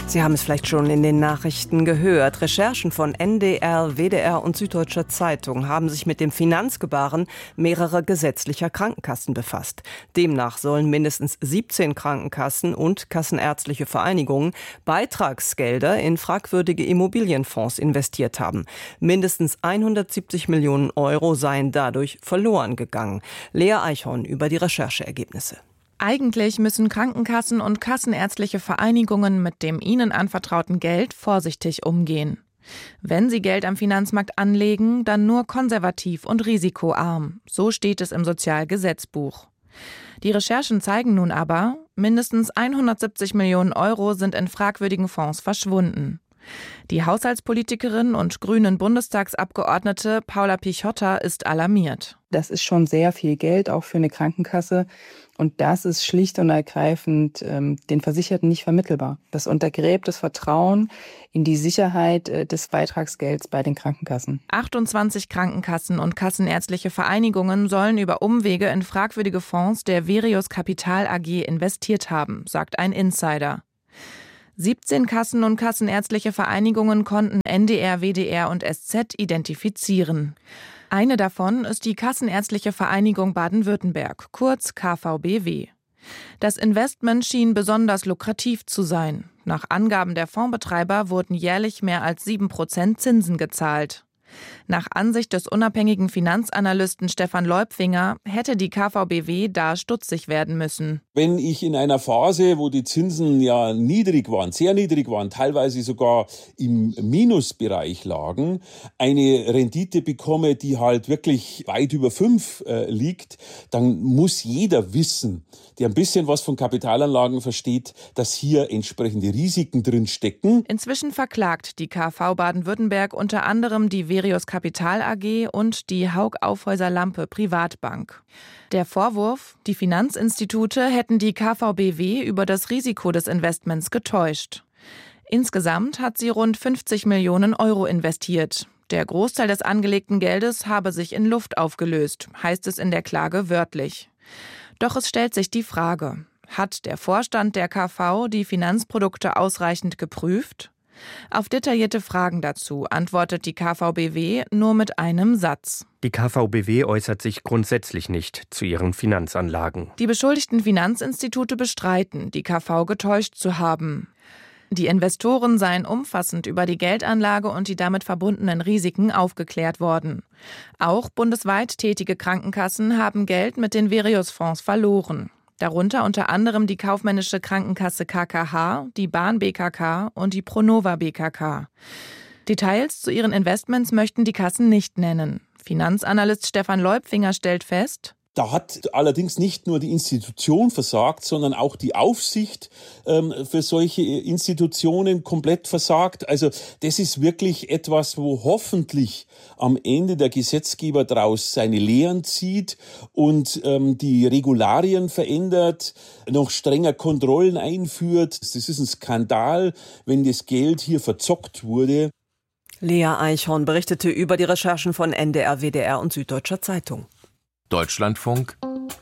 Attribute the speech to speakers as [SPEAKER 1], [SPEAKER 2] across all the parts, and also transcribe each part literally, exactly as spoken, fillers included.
[SPEAKER 1] Sie haben es vielleicht schon in den Nachrichten gehört. Recherchen von N D R, W D R und Süddeutscher Zeitung haben sich mit dem Finanzgebaren mehrerer gesetzlicher Krankenkassen befasst. Demnach sollen mindestens siebzehn Krankenkassen und kassenärztliche Vereinigungen Beitragsgelder in fragwürdige Immobilienfonds investiert haben. Mindestens hundertsiebzig Millionen Euro seien dadurch verloren gegangen. Lea Eichhorn über die Rechercheergebnisse.
[SPEAKER 2] Eigentlich müssen Krankenkassen und kassenärztliche Vereinigungen mit dem ihnen anvertrauten Geld vorsichtig umgehen. Wenn sie Geld am Finanzmarkt anlegen, dann nur konservativ und risikoarm. So steht es im Sozialgesetzbuch. Die Recherchen zeigen nun aber, mindestens hundertsiebzig Millionen Euro sind in fragwürdigen Fonds verschwunden. Die Haushaltspolitikerin und grünen Bundestagsabgeordnete Paula Pichotta ist alarmiert.
[SPEAKER 3] Das ist schon sehr viel Geld, auch für eine Krankenkasse. Und das ist schlicht und ergreifend ähm, den Versicherten nicht vermittelbar. Das untergräbt das Vertrauen in die Sicherheit äh, des Beitragsgelds bei den Krankenkassen.
[SPEAKER 2] achtundzwanzig Krankenkassen und kassenärztliche Vereinigungen sollen über Umwege in fragwürdige Fonds der Verius Capital A G investiert haben, sagt ein Insider. siebzehn Kassen und kassenärztliche Vereinigungen konnten N D R, W D R und S Z identifizieren. Eine davon ist die Kassenärztliche Vereinigung Baden-Württemberg, kurz K V B W. Das Investment schien besonders lukrativ zu sein. Nach Angaben der Fondsbetreiber wurden jährlich mehr als sieben Prozent Zinsen gezahlt. Nach Ansicht des unabhängigen Finanzanalysten Stefan Leupfinger hätte die K V B W da stutzig werden müssen.
[SPEAKER 4] Wenn ich in einer Phase, wo die Zinsen ja niedrig waren, sehr niedrig waren, teilweise sogar im Minusbereich lagen, eine Rendite bekomme, die halt wirklich weit über fünf äh, liegt, dann muss jeder wissen, der ein bisschen was von Kapitalanlagen versteht, dass hier entsprechende Risiken drin stecken.
[SPEAKER 2] Inzwischen verklagt die K V Baden-Württemberg unter anderem die Verius Capital A G und die Haug Aufhäuser Lampe Privatbank. Der Vorwurf, die Finanzinstitute hätten die K V B W über das Risiko des Investments getäuscht. Insgesamt hat sie rund fünfzig Millionen Euro investiert. Der Großteil des angelegten Geldes habe sich in Luft aufgelöst, heißt es in der Klage wörtlich. Doch es stellt sich die Frage, hat der Vorstand der K V die Finanzprodukte ausreichend geprüft? Auf detaillierte Fragen dazu antwortet die K V B W nur mit einem Satz.
[SPEAKER 5] Die K V B W äußert sich grundsätzlich nicht zu ihren Finanzanlagen.
[SPEAKER 2] Die beschuldigten Finanzinstitute bestreiten, die K V getäuscht zu haben. Die Investoren seien umfassend über die Geldanlage und die damit verbundenen Risiken aufgeklärt worden. Auch bundesweit tätige Krankenkassen haben Geld mit den Verius-Fonds verloren. Darunter unter anderem die kaufmännische Krankenkasse K K H, die Bahn B K K und die Pronova B K K. Details zu ihren Investments möchten die Kassen nicht nennen. Finanzanalyst Stefan Leupfinger stellt fest:
[SPEAKER 4] Da hat allerdings nicht nur die Institution versagt, sondern auch die Aufsicht ähm, für solche Institutionen komplett versagt. Also das ist wirklich etwas, wo hoffentlich am Ende der Gesetzgeber daraus seine Lehren zieht und ähm, die Regularien verändert, noch strenger Kontrollen einführt. Das ist ein Skandal, wenn das Geld hier verzockt wurde.
[SPEAKER 1] Lea Eichhorn berichtete über die Recherchen von N D R, W D R und Süddeutscher Zeitung.
[SPEAKER 6] Deutschlandfunk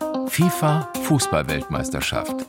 [SPEAKER 6] FIFA Fußball-Weltmeisterschaft.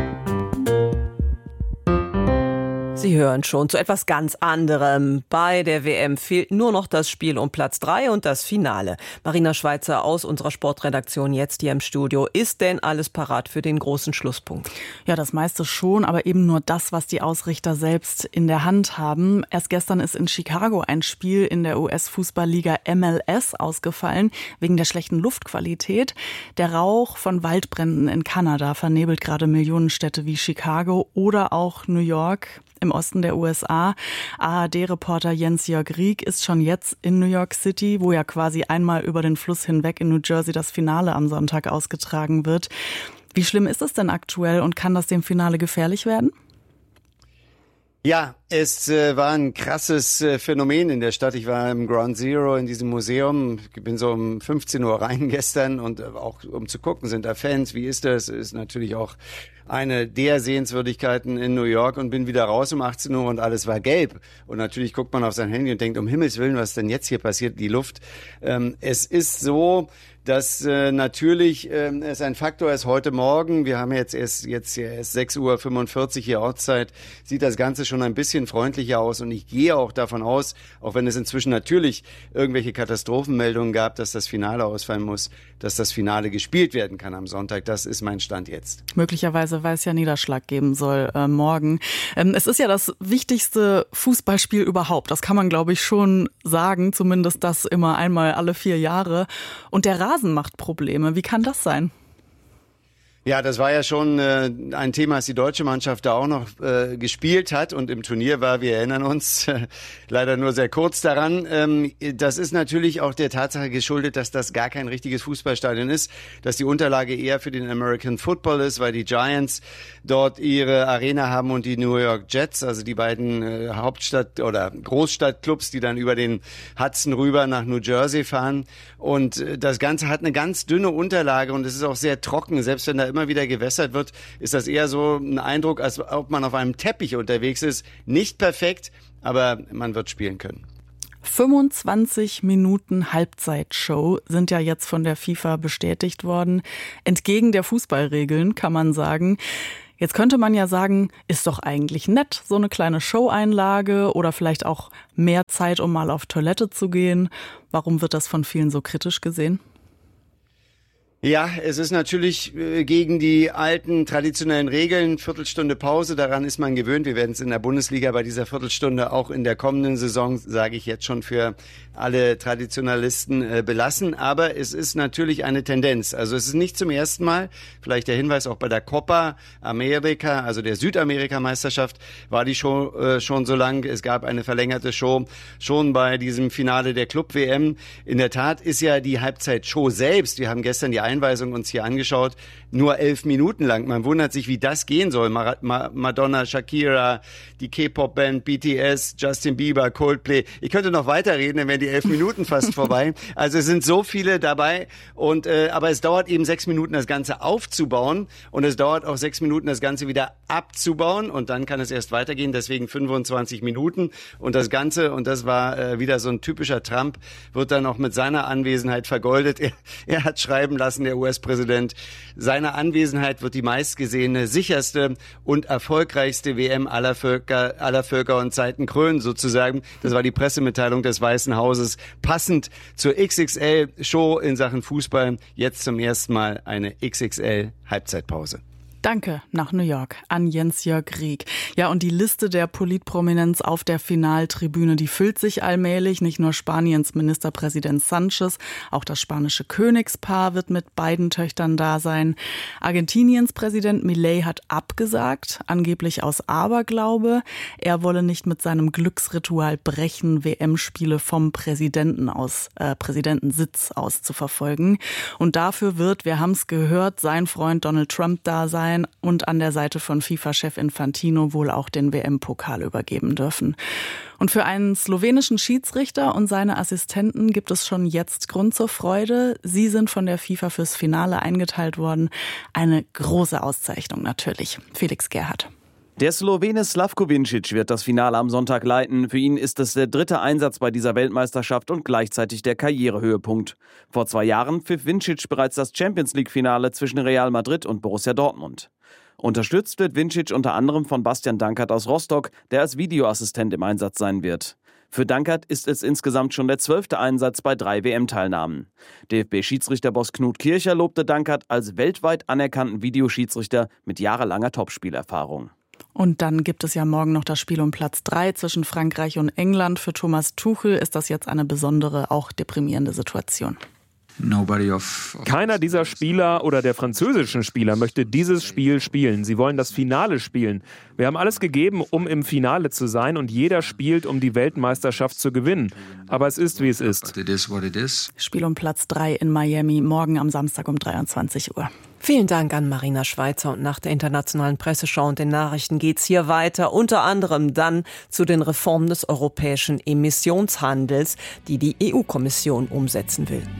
[SPEAKER 1] Sie hören schon zu etwas ganz anderem. Bei der W M fehlt nur noch das Spiel um Platz drei und das Finale. Marina Schweizer aus unserer Sportredaktion jetzt hier im Studio. Ist denn alles parat für den großen Schlusspunkt?
[SPEAKER 7] Ja, das meiste schon, aber eben nur das, was die Ausrichter selbst in der Hand haben. Erst gestern ist in Chicago ein Spiel in der U S-Fußballliga M L S ausgefallen, wegen der schlechten Luftqualität. Der Rauch von Waldbränden in Kanada vernebelt gerade Millionenstädte wie Chicago oder auch New York im Osten der U S A. A R D-Reporter Jens-Jörg Rieck ist schon jetzt in New York City, wo ja quasi einmal über den Fluss hinweg in New Jersey das Finale am Sonntag ausgetragen wird. Wie schlimm ist es denn aktuell und kann das dem Finale gefährlich werden?
[SPEAKER 8] Ja, es äh, war ein krasses äh, Phänomen in der Stadt. Ich war im Ground Zero in diesem Museum. Ich bin so um fünfzehn Uhr rein gestern und äh, auch um zu gucken, sind da Fans, wie ist das? Ist natürlich auch eine der Sehenswürdigkeiten in New York und bin wieder raus um achtzehn Uhr und alles war gelb. Und natürlich guckt man auf sein Handy und denkt, um Himmels Willen, was ist denn jetzt hier passiert? Die Luft. Ähm, es ist so, dass äh, natürlich äh, es ein Faktor ist heute Morgen. Wir haben jetzt erst, jetzt erst sechs Uhr fünfundvierzig hier Ortszeit. Sieht das Ganze schon ein bisschen freundlicher aus. Und ich gehe auch davon aus, auch wenn es inzwischen natürlich irgendwelche Katastrophenmeldungen gab, dass das Finale ausfallen muss, dass das Finale gespielt werden kann am Sonntag. Das ist mein Stand jetzt.
[SPEAKER 7] Möglicherweise, weil es ja Niederschlag geben soll äh, morgen. Ähm, es ist ja das wichtigste Fußballspiel überhaupt. Das kann man, glaube ich, schon sagen. Zumindest das immer einmal alle vier Jahre. Und der Rasen macht Probleme. Wie kann das sein?
[SPEAKER 8] Ja, das war ja schon äh, ein Thema, das die deutsche Mannschaft da auch noch äh, gespielt hat und im Turnier war, wir erinnern uns, äh, leider nur sehr kurz daran. Ähm, das ist natürlich auch der Tatsache geschuldet, dass das gar kein richtiges Fußballstadion ist, dass die Unterlage eher für den American Football ist, weil die Giants dort ihre Arena haben und die New York Jets, also die beiden äh, Hauptstadt- oder Großstadtclubs, die dann über den Hudson rüber nach New Jersey fahren. Und äh, das Ganze hat eine ganz dünne Unterlage und es ist auch sehr trocken, selbst wenn da immer wieder gewässert wird, ist das eher so ein Eindruck, als ob man auf einem Teppich unterwegs ist. Nicht perfekt, aber man wird spielen können.
[SPEAKER 7] fünfundzwanzig Minuten Halbzeitshow sind ja jetzt von der FIFA bestätigt worden. Entgegen der Fußballregeln, kann man sagen. Jetzt könnte man ja sagen, ist doch eigentlich nett, so eine kleine Show-Einlage oder vielleicht auch mehr Zeit, um mal auf Toilette zu gehen. Warum wird das von vielen so kritisch gesehen?
[SPEAKER 8] Ja, es ist natürlich äh, gegen die alten traditionellen Regeln. Viertelstunde Pause, daran ist man gewöhnt. Wir werden es in der Bundesliga bei dieser Viertelstunde auch in der kommenden Saison, sage ich jetzt schon, für alle Traditionalisten äh, belassen. Aber es ist natürlich eine Tendenz. Also es ist nicht zum ersten Mal, vielleicht der Hinweis auch bei der Copa America, also der Südamerika-Meisterschaft, war die Show äh, schon so lang. Es gab eine verlängerte Show schon bei diesem Finale der Club-W M. In der Tat ist ja die Halbzeitshow selbst, wir haben gestern die Einweisung uns hier angeschaut, nur elf Minuten lang. Man wundert sich, wie das gehen soll. Madonna, Shakira, die K-Pop-Band, B T S, Justin Bieber, Coldplay. Ich könnte noch weiterreden, dann wären die elf Minuten fast vorbei. Also es sind so viele dabei. Und äh, aber es dauert eben sechs Minuten, das Ganze aufzubauen. Und es dauert auch sechs Minuten, das Ganze wieder abzubauen. Und dann kann es erst weitergehen. Deswegen fünfundzwanzig Minuten. Und das Ganze, und das war äh, wieder so ein typischer Trump, wird dann auch mit seiner Anwesenheit vergoldet. Er, er hat schreiben lassen, der U S-Präsident, seine Anwesenheit wird die meistgesehene, sicherste und erfolgreichste W M aller Völker, aller Völker und Zeiten krönen, sozusagen. Das war die Pressemitteilung des Weißen Hauses. Passend zur X X L-Show in Sachen Fußball. Jetzt zum ersten Mal eine X X L-Halbzeitpause.
[SPEAKER 7] Danke nach New York an Jens-Jörg Rieck. Ja, und die Liste der Politprominenz auf der Finaltribüne, die füllt sich allmählich. Nicht nur Spaniens Ministerpräsident Sanchez, auch das spanische Königspaar wird mit beiden Töchtern da sein. Argentiniens Präsident Milei hat abgesagt, angeblich aus Aberglaube. Er wolle nicht mit seinem Glücksritual brechen, W M-Spiele vom Präsidenten aus, äh, Präsidentensitz aus zu verfolgen. Und dafür wird, wir haben es gehört, sein Freund Donald Trump da sein und an der Seite von FIFA-Chef Infantino wohl auch den W M-Pokal übergeben dürfen. Und für einen slowenischen Schiedsrichter und seine Assistenten gibt es schon jetzt Grund zur Freude. Sie sind von der FIFA fürs Finale eingeteilt worden. Eine große Auszeichnung natürlich. Felix Gerhardt.
[SPEAKER 9] Der Slowene Slavko Vincic wird das Finale am Sonntag leiten. Für ihn ist es der dritte Einsatz bei dieser Weltmeisterschaft und gleichzeitig der Karrierehöhepunkt. Vor zwei Jahren pfiff Vincic bereits das Champions-League-Finale zwischen Real Madrid und Borussia Dortmund. Unterstützt wird Vincic unter anderem von Bastian Dankert aus Rostock, der als Videoassistent im Einsatz sein wird. Für Dankert ist es insgesamt schon der zwölfte Einsatz bei drei W M-Teilnahmen. D F B-Schiedsrichterboss Knut Kircher lobte Dankert als weltweit anerkannten Videoschiedsrichter mit jahrelanger Topspielerfahrung.
[SPEAKER 7] Und dann gibt es ja morgen noch das Spiel um Platz drei zwischen Frankreich und England. Für Thomas Tuchel ist das jetzt eine besondere, auch deprimierende Situation.
[SPEAKER 10] Keiner dieser Spieler oder der französischen Spieler möchte dieses Spiel spielen. Sie wollen das Finale spielen. Wir haben alles gegeben, um im Finale zu sein, und jeder spielt, um die Weltmeisterschaft zu gewinnen. Aber es ist, wie es ist.
[SPEAKER 7] Spiel um Platz drei in Miami, morgen am Samstag um dreiundzwanzig Uhr.
[SPEAKER 1] Vielen Dank an Marina Schweizer. Und nach der internationalen Presseschau und den Nachrichten geht's hier weiter. Unter anderem dann zu den Reformen des europäischen Emissionshandels, die die E U-Kommission umsetzen will.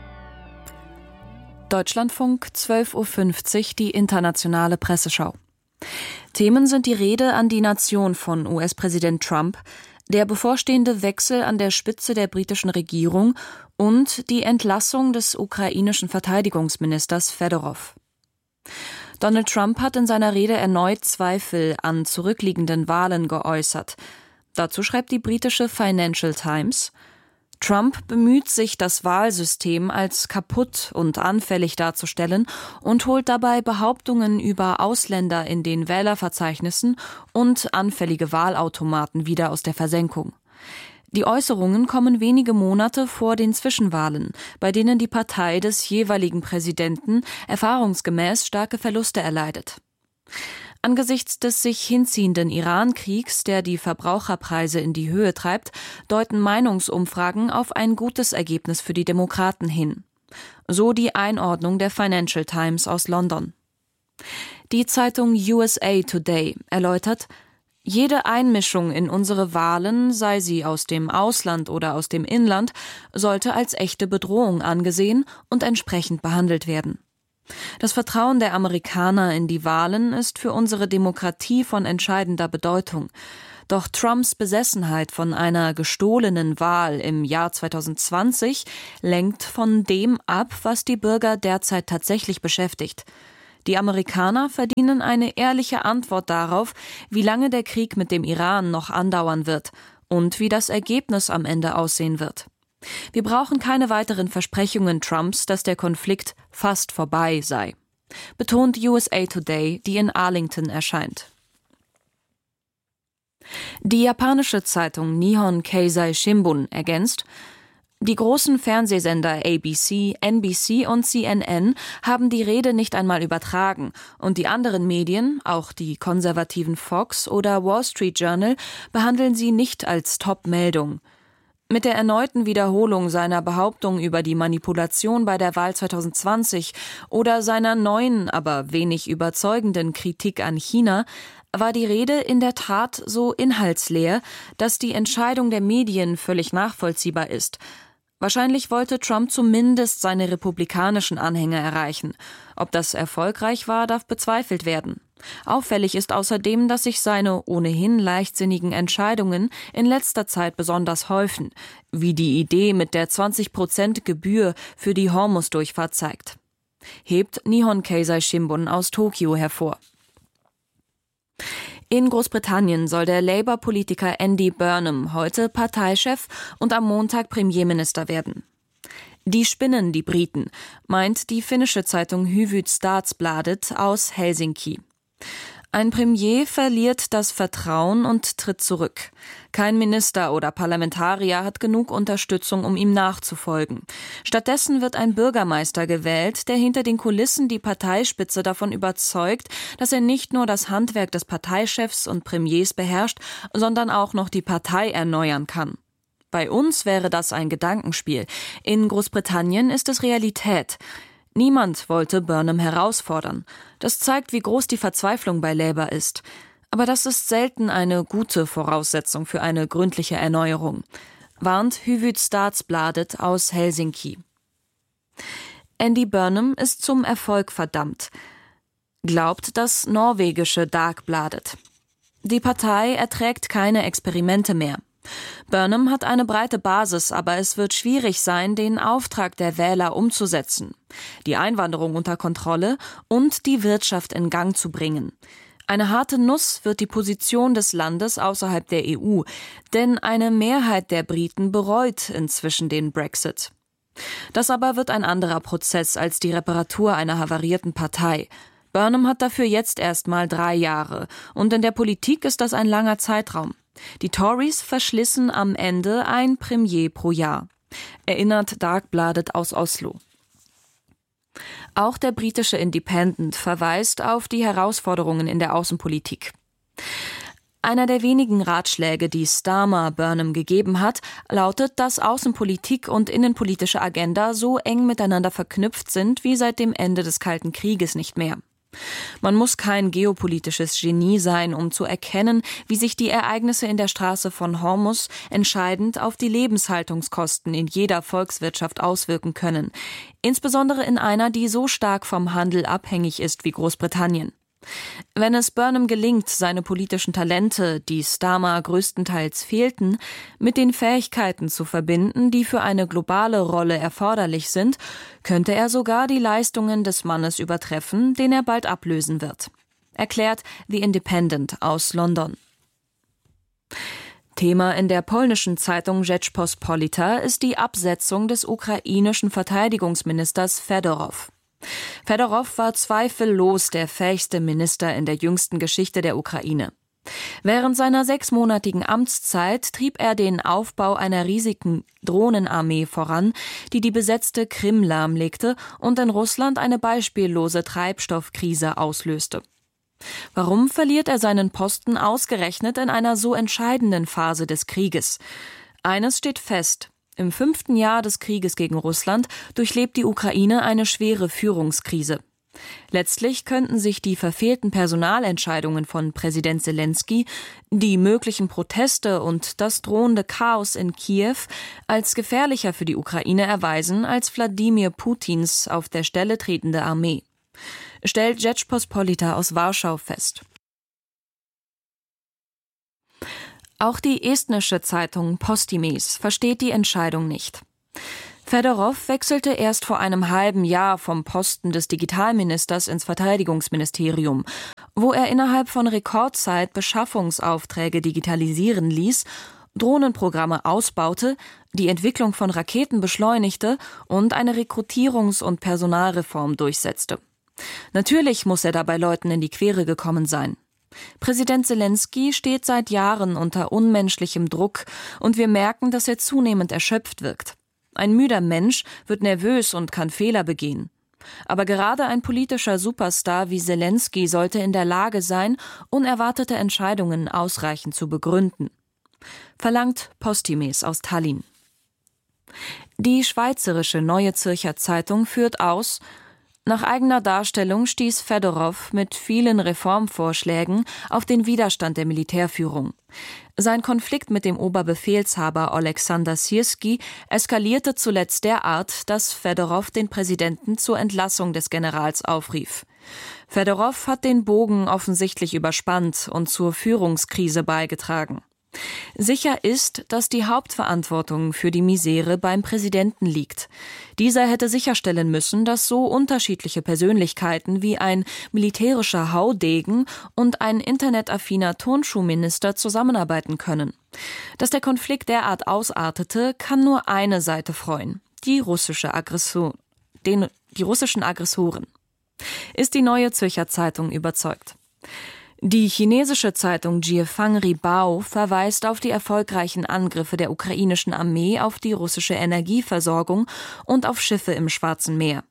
[SPEAKER 11] Deutschlandfunk, zwölf Uhr fünfzig, die internationale Presseschau.
[SPEAKER 2] Themen sind die Rede an die Nation von U S-Präsident Trump, der bevorstehende Wechsel an der Spitze der britischen Regierung und die Entlassung des ukrainischen Verteidigungsministers Fedorov. Donald Trump hat in seiner Rede erneut Zweifel an zurückliegenden Wahlen geäußert. Dazu schreibt die britische Financial Times: Trump bemüht sich, das Wahlsystem als kaputt und anfällig darzustellen und holt dabei Behauptungen über Ausländer in den Wählerverzeichnissen und anfällige Wahlautomaten wieder aus der Versenkung. Die Äußerungen kommen wenige Monate vor den Zwischenwahlen, bei denen die Partei des jeweiligen Präsidenten erfahrungsgemäß starke Verluste erleidet. Angesichts des sich hinziehenden Iran-Kriegs, der die Verbraucherpreise in die Höhe treibt, deuten Meinungsumfragen auf ein gutes Ergebnis für die Demokraten hin. So die Einordnung der Financial Times aus London. Die Zeitung U S A Today erläutert: Jede Einmischung in unsere Wahlen, sei sie aus dem Ausland oder aus dem Inland, sollte als echte Bedrohung angesehen und entsprechend behandelt werden. Das Vertrauen der Amerikaner in die Wahlen ist für unsere Demokratie von entscheidender Bedeutung. Doch Trumps Besessenheit von einer gestohlenen Wahl im Jahr zwanzig zwanzig lenkt von dem ab, was die Bürger derzeit tatsächlich beschäftigt. Die Amerikaner verdienen eine ehrliche Antwort darauf, wie lange der Krieg mit dem Iran noch andauern wird und wie das Ergebnis am Ende aussehen wird. Wir brauchen keine weiteren Versprechungen Trumps, dass der Konflikt fast vorbei sei, betont U S A Today, die in Arlington erscheint. Die japanische Zeitung Nihon Keizai Shimbun ergänzt: Die großen Fernsehsender A B C, N B C und C N N haben die Rede nicht einmal übertragen und die anderen Medien, auch die konservativen Fox oder Wall Street Journal, behandeln sie nicht als Top-Meldung. Mit der erneuten Wiederholung seiner Behauptung über die Manipulation bei der Wahl zwanzig zwanzig oder seiner neuen, aber wenig überzeugenden Kritik an China war die Rede in der Tat so inhaltsleer, dass die Entscheidung der Medien völlig nachvollziehbar ist. Wahrscheinlich wollte Trump zumindest seine republikanischen Anhänger erreichen. Ob das erfolgreich war, darf bezweifelt werden. Auffällig ist außerdem, dass sich seine ohnehin leichtsinnigen Entscheidungen in letzter Zeit besonders häufen, wie die Idee mit der zwanzig Prozent Gebühr für die Hormuz-Durchfahrt zeigt. Hebt Nihon Keizai Shimbun aus Tokio hervor. In Großbritannien soll der Labour-Politiker Andy Burnham heute Parteichef und am Montag Premierminister werden. Die spinnen, die Briten, meint die finnische Zeitung Hufvudstadsbladet aus Helsinki. Ein Premier verliert das Vertrauen und tritt zurück. Kein Minister oder Parlamentarier hat genug Unterstützung, um ihm nachzufolgen. Stattdessen wird ein Bürgermeister gewählt, der hinter den Kulissen die Parteispitze davon überzeugt, dass er nicht nur das Handwerk des Parteichefs und Premiers beherrscht, sondern auch noch die Partei erneuern kann. Bei uns wäre das ein Gedankenspiel. In Großbritannien ist es Realität. Niemand wollte Burnham herausfordern. Das zeigt, wie groß die Verzweiflung bei Labour ist. Aber das ist selten eine gute Voraussetzung für eine gründliche Erneuerung, warnt Hufvudstadsbladet aus Helsinki. Andy Burnham ist zum Erfolg verdammt, glaubt das norwegische Dagbladet. Die Partei erträgt keine Experimente mehr. Burnham hat eine breite Basis, aber es wird schwierig sein, den Auftrag der Wähler umzusetzen, die Einwanderung unter Kontrolle und die Wirtschaft in Gang zu bringen. Eine harte Nuss wird die Position des Landes außerhalb der E U, denn eine Mehrheit der Briten bereut inzwischen den Brexit. Das aber wird ein anderer Prozess als die Reparatur einer havarierten Partei. Burnham hat dafür jetzt erst mal drei Jahre und in der Politik ist das ein langer Zeitraum. Die Tories verschlissen am Ende ein Premier pro Jahr, erinnert Dagbladet aus Oslo. Auch der britische Independent verweist auf die Herausforderungen in der Außenpolitik. Einer der wenigen Ratschläge, die Starmer Burnham gegeben hat, lautet, dass Außenpolitik und innenpolitische Agenda so eng miteinander verknüpft sind wie seit dem Ende des Kalten Krieges nicht mehr. Man muss kein geopolitisches Genie sein, um zu erkennen, wie sich die Ereignisse in der Straße von Hormuz entscheidend auf die Lebenshaltungskosten in jeder Volkswirtschaft auswirken können, insbesondere in einer, die so stark vom Handel abhängig ist wie Großbritannien. Wenn es Burnham gelingt, seine politischen Talente, die Starmer größtenteils fehlten, mit den Fähigkeiten zu verbinden, die für eine globale Rolle erforderlich sind, könnte er sogar die Leistungen des Mannes übertreffen, den er bald ablösen wird. Erklärt The Independent aus London. Thema in der polnischen Zeitung Rzeczpospolita ist die Absetzung des ukrainischen Verteidigungsministers Fedorow. Fedorow war zweifellos der fähigste Minister in der jüngsten Geschichte der Ukraine. Während seiner sechsmonatigen Amtszeit trieb er den Aufbau einer riesigen Drohnenarmee voran, die die besetzte Krim lahmlegte und in Russland eine beispiellose Treibstoffkrise auslöste. Warum verliert er seinen Posten ausgerechnet in einer so entscheidenden Phase des Krieges? Eines steht fest: Im fünften Jahr des Krieges gegen Russland durchlebt die Ukraine eine schwere Führungskrise. Letztlich könnten sich die verfehlten Personalentscheidungen von Präsident Selenskyj, die möglichen Proteste und das drohende Chaos in Kiew als gefährlicher für die Ukraine erweisen als Wladimir Putins auf der Stelle tretende Armee, stellt Rzeczpospolita aus Warschau fest. Auch die estnische Zeitung Postimees versteht die Entscheidung nicht. Fedorow wechselte erst vor einem halben Jahr vom Posten des Digitalministers ins Verteidigungsministerium, wo er innerhalb von Rekordzeit Beschaffungsaufträge digitalisieren ließ, Drohnenprogramme ausbaute, die Entwicklung von Raketen beschleunigte und eine Rekrutierungs- und Personalreform durchsetzte. Natürlich muss er dabei Leuten in die Quere gekommen sein. Präsident Selenskyj steht seit Jahren unter unmenschlichem Druck und wir merken, dass er zunehmend erschöpft wirkt. Ein müder Mensch wird nervös und kann Fehler begehen. Aber gerade ein politischer Superstar wie Selenskyj sollte in der Lage sein, unerwartete Entscheidungen ausreichend zu begründen. Verlangt Postimees aus Tallinn. Die schweizerische Neue Zürcher Zeitung führt aus: Nach eigener Darstellung stieß Fedorow mit vielen Reformvorschlägen auf den Widerstand der Militärführung. Sein Konflikt mit dem Oberbefehlshaber Oleksandr Syrskij eskalierte zuletzt derart, dass Fedorow den Präsidenten zur Entlassung des Generals aufrief. Fedorow hat den Bogen offensichtlich überspannt und zur Führungskrise beigetragen. Sicher ist, dass die Hauptverantwortung für die Misere beim Präsidenten liegt. Dieser hätte sicherstellen müssen, dass so unterschiedliche Persönlichkeiten wie ein militärischer Haudegen und ein internetaffiner Turnschuhminister zusammenarbeiten können. Dass der Konflikt derart ausartete, kann nur eine Seite freuen: die russische Aggressor, den, die russischen Aggressoren. Ist die Neue Zürcher Zeitung überzeugt. Die chinesische Zeitung Jiefang Ribao verweist auf die erfolgreichen Angriffe der ukrainischen Armee auf die russische Energieversorgung und auf Schiffe im Schwarzen Meer.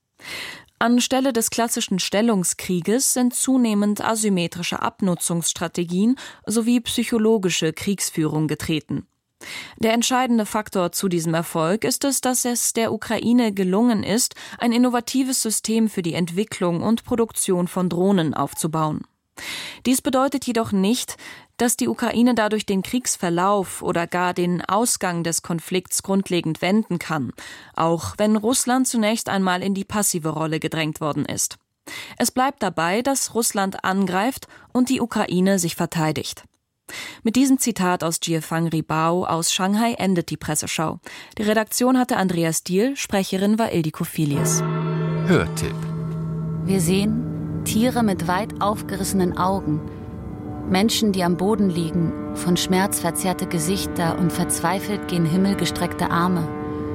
[SPEAKER 2] Anstelle des klassischen Stellungskrieges sind zunehmend asymmetrische Abnutzungsstrategien sowie psychologische Kriegsführung getreten. Der entscheidende Faktor zu diesem Erfolg ist es, dass es der Ukraine gelungen ist, ein innovatives System für die Entwicklung und Produktion von Drohnen aufzubauen. Dies bedeutet jedoch nicht, dass die Ukraine dadurch den Kriegsverlauf oder gar den Ausgang des Konflikts grundlegend wenden kann, auch wenn Russland zunächst einmal in die passive Rolle gedrängt worden ist. Es bleibt dabei, dass Russland angreift und die Ukraine sich verteidigt. Mit diesem Zitat aus Jiefang Ribao aus Shanghai endet die Presseschau. Die Redaktion hatte Andreas Diehl, Sprecherin war Ildiko Filius.
[SPEAKER 6] Hörtipp.
[SPEAKER 11] Wir sehen Tiere mit weit aufgerissenen Augen, Menschen, die am Boden liegen, von Schmerz verzerrte Gesichter und verzweifelt gen Himmel gestreckte Arme.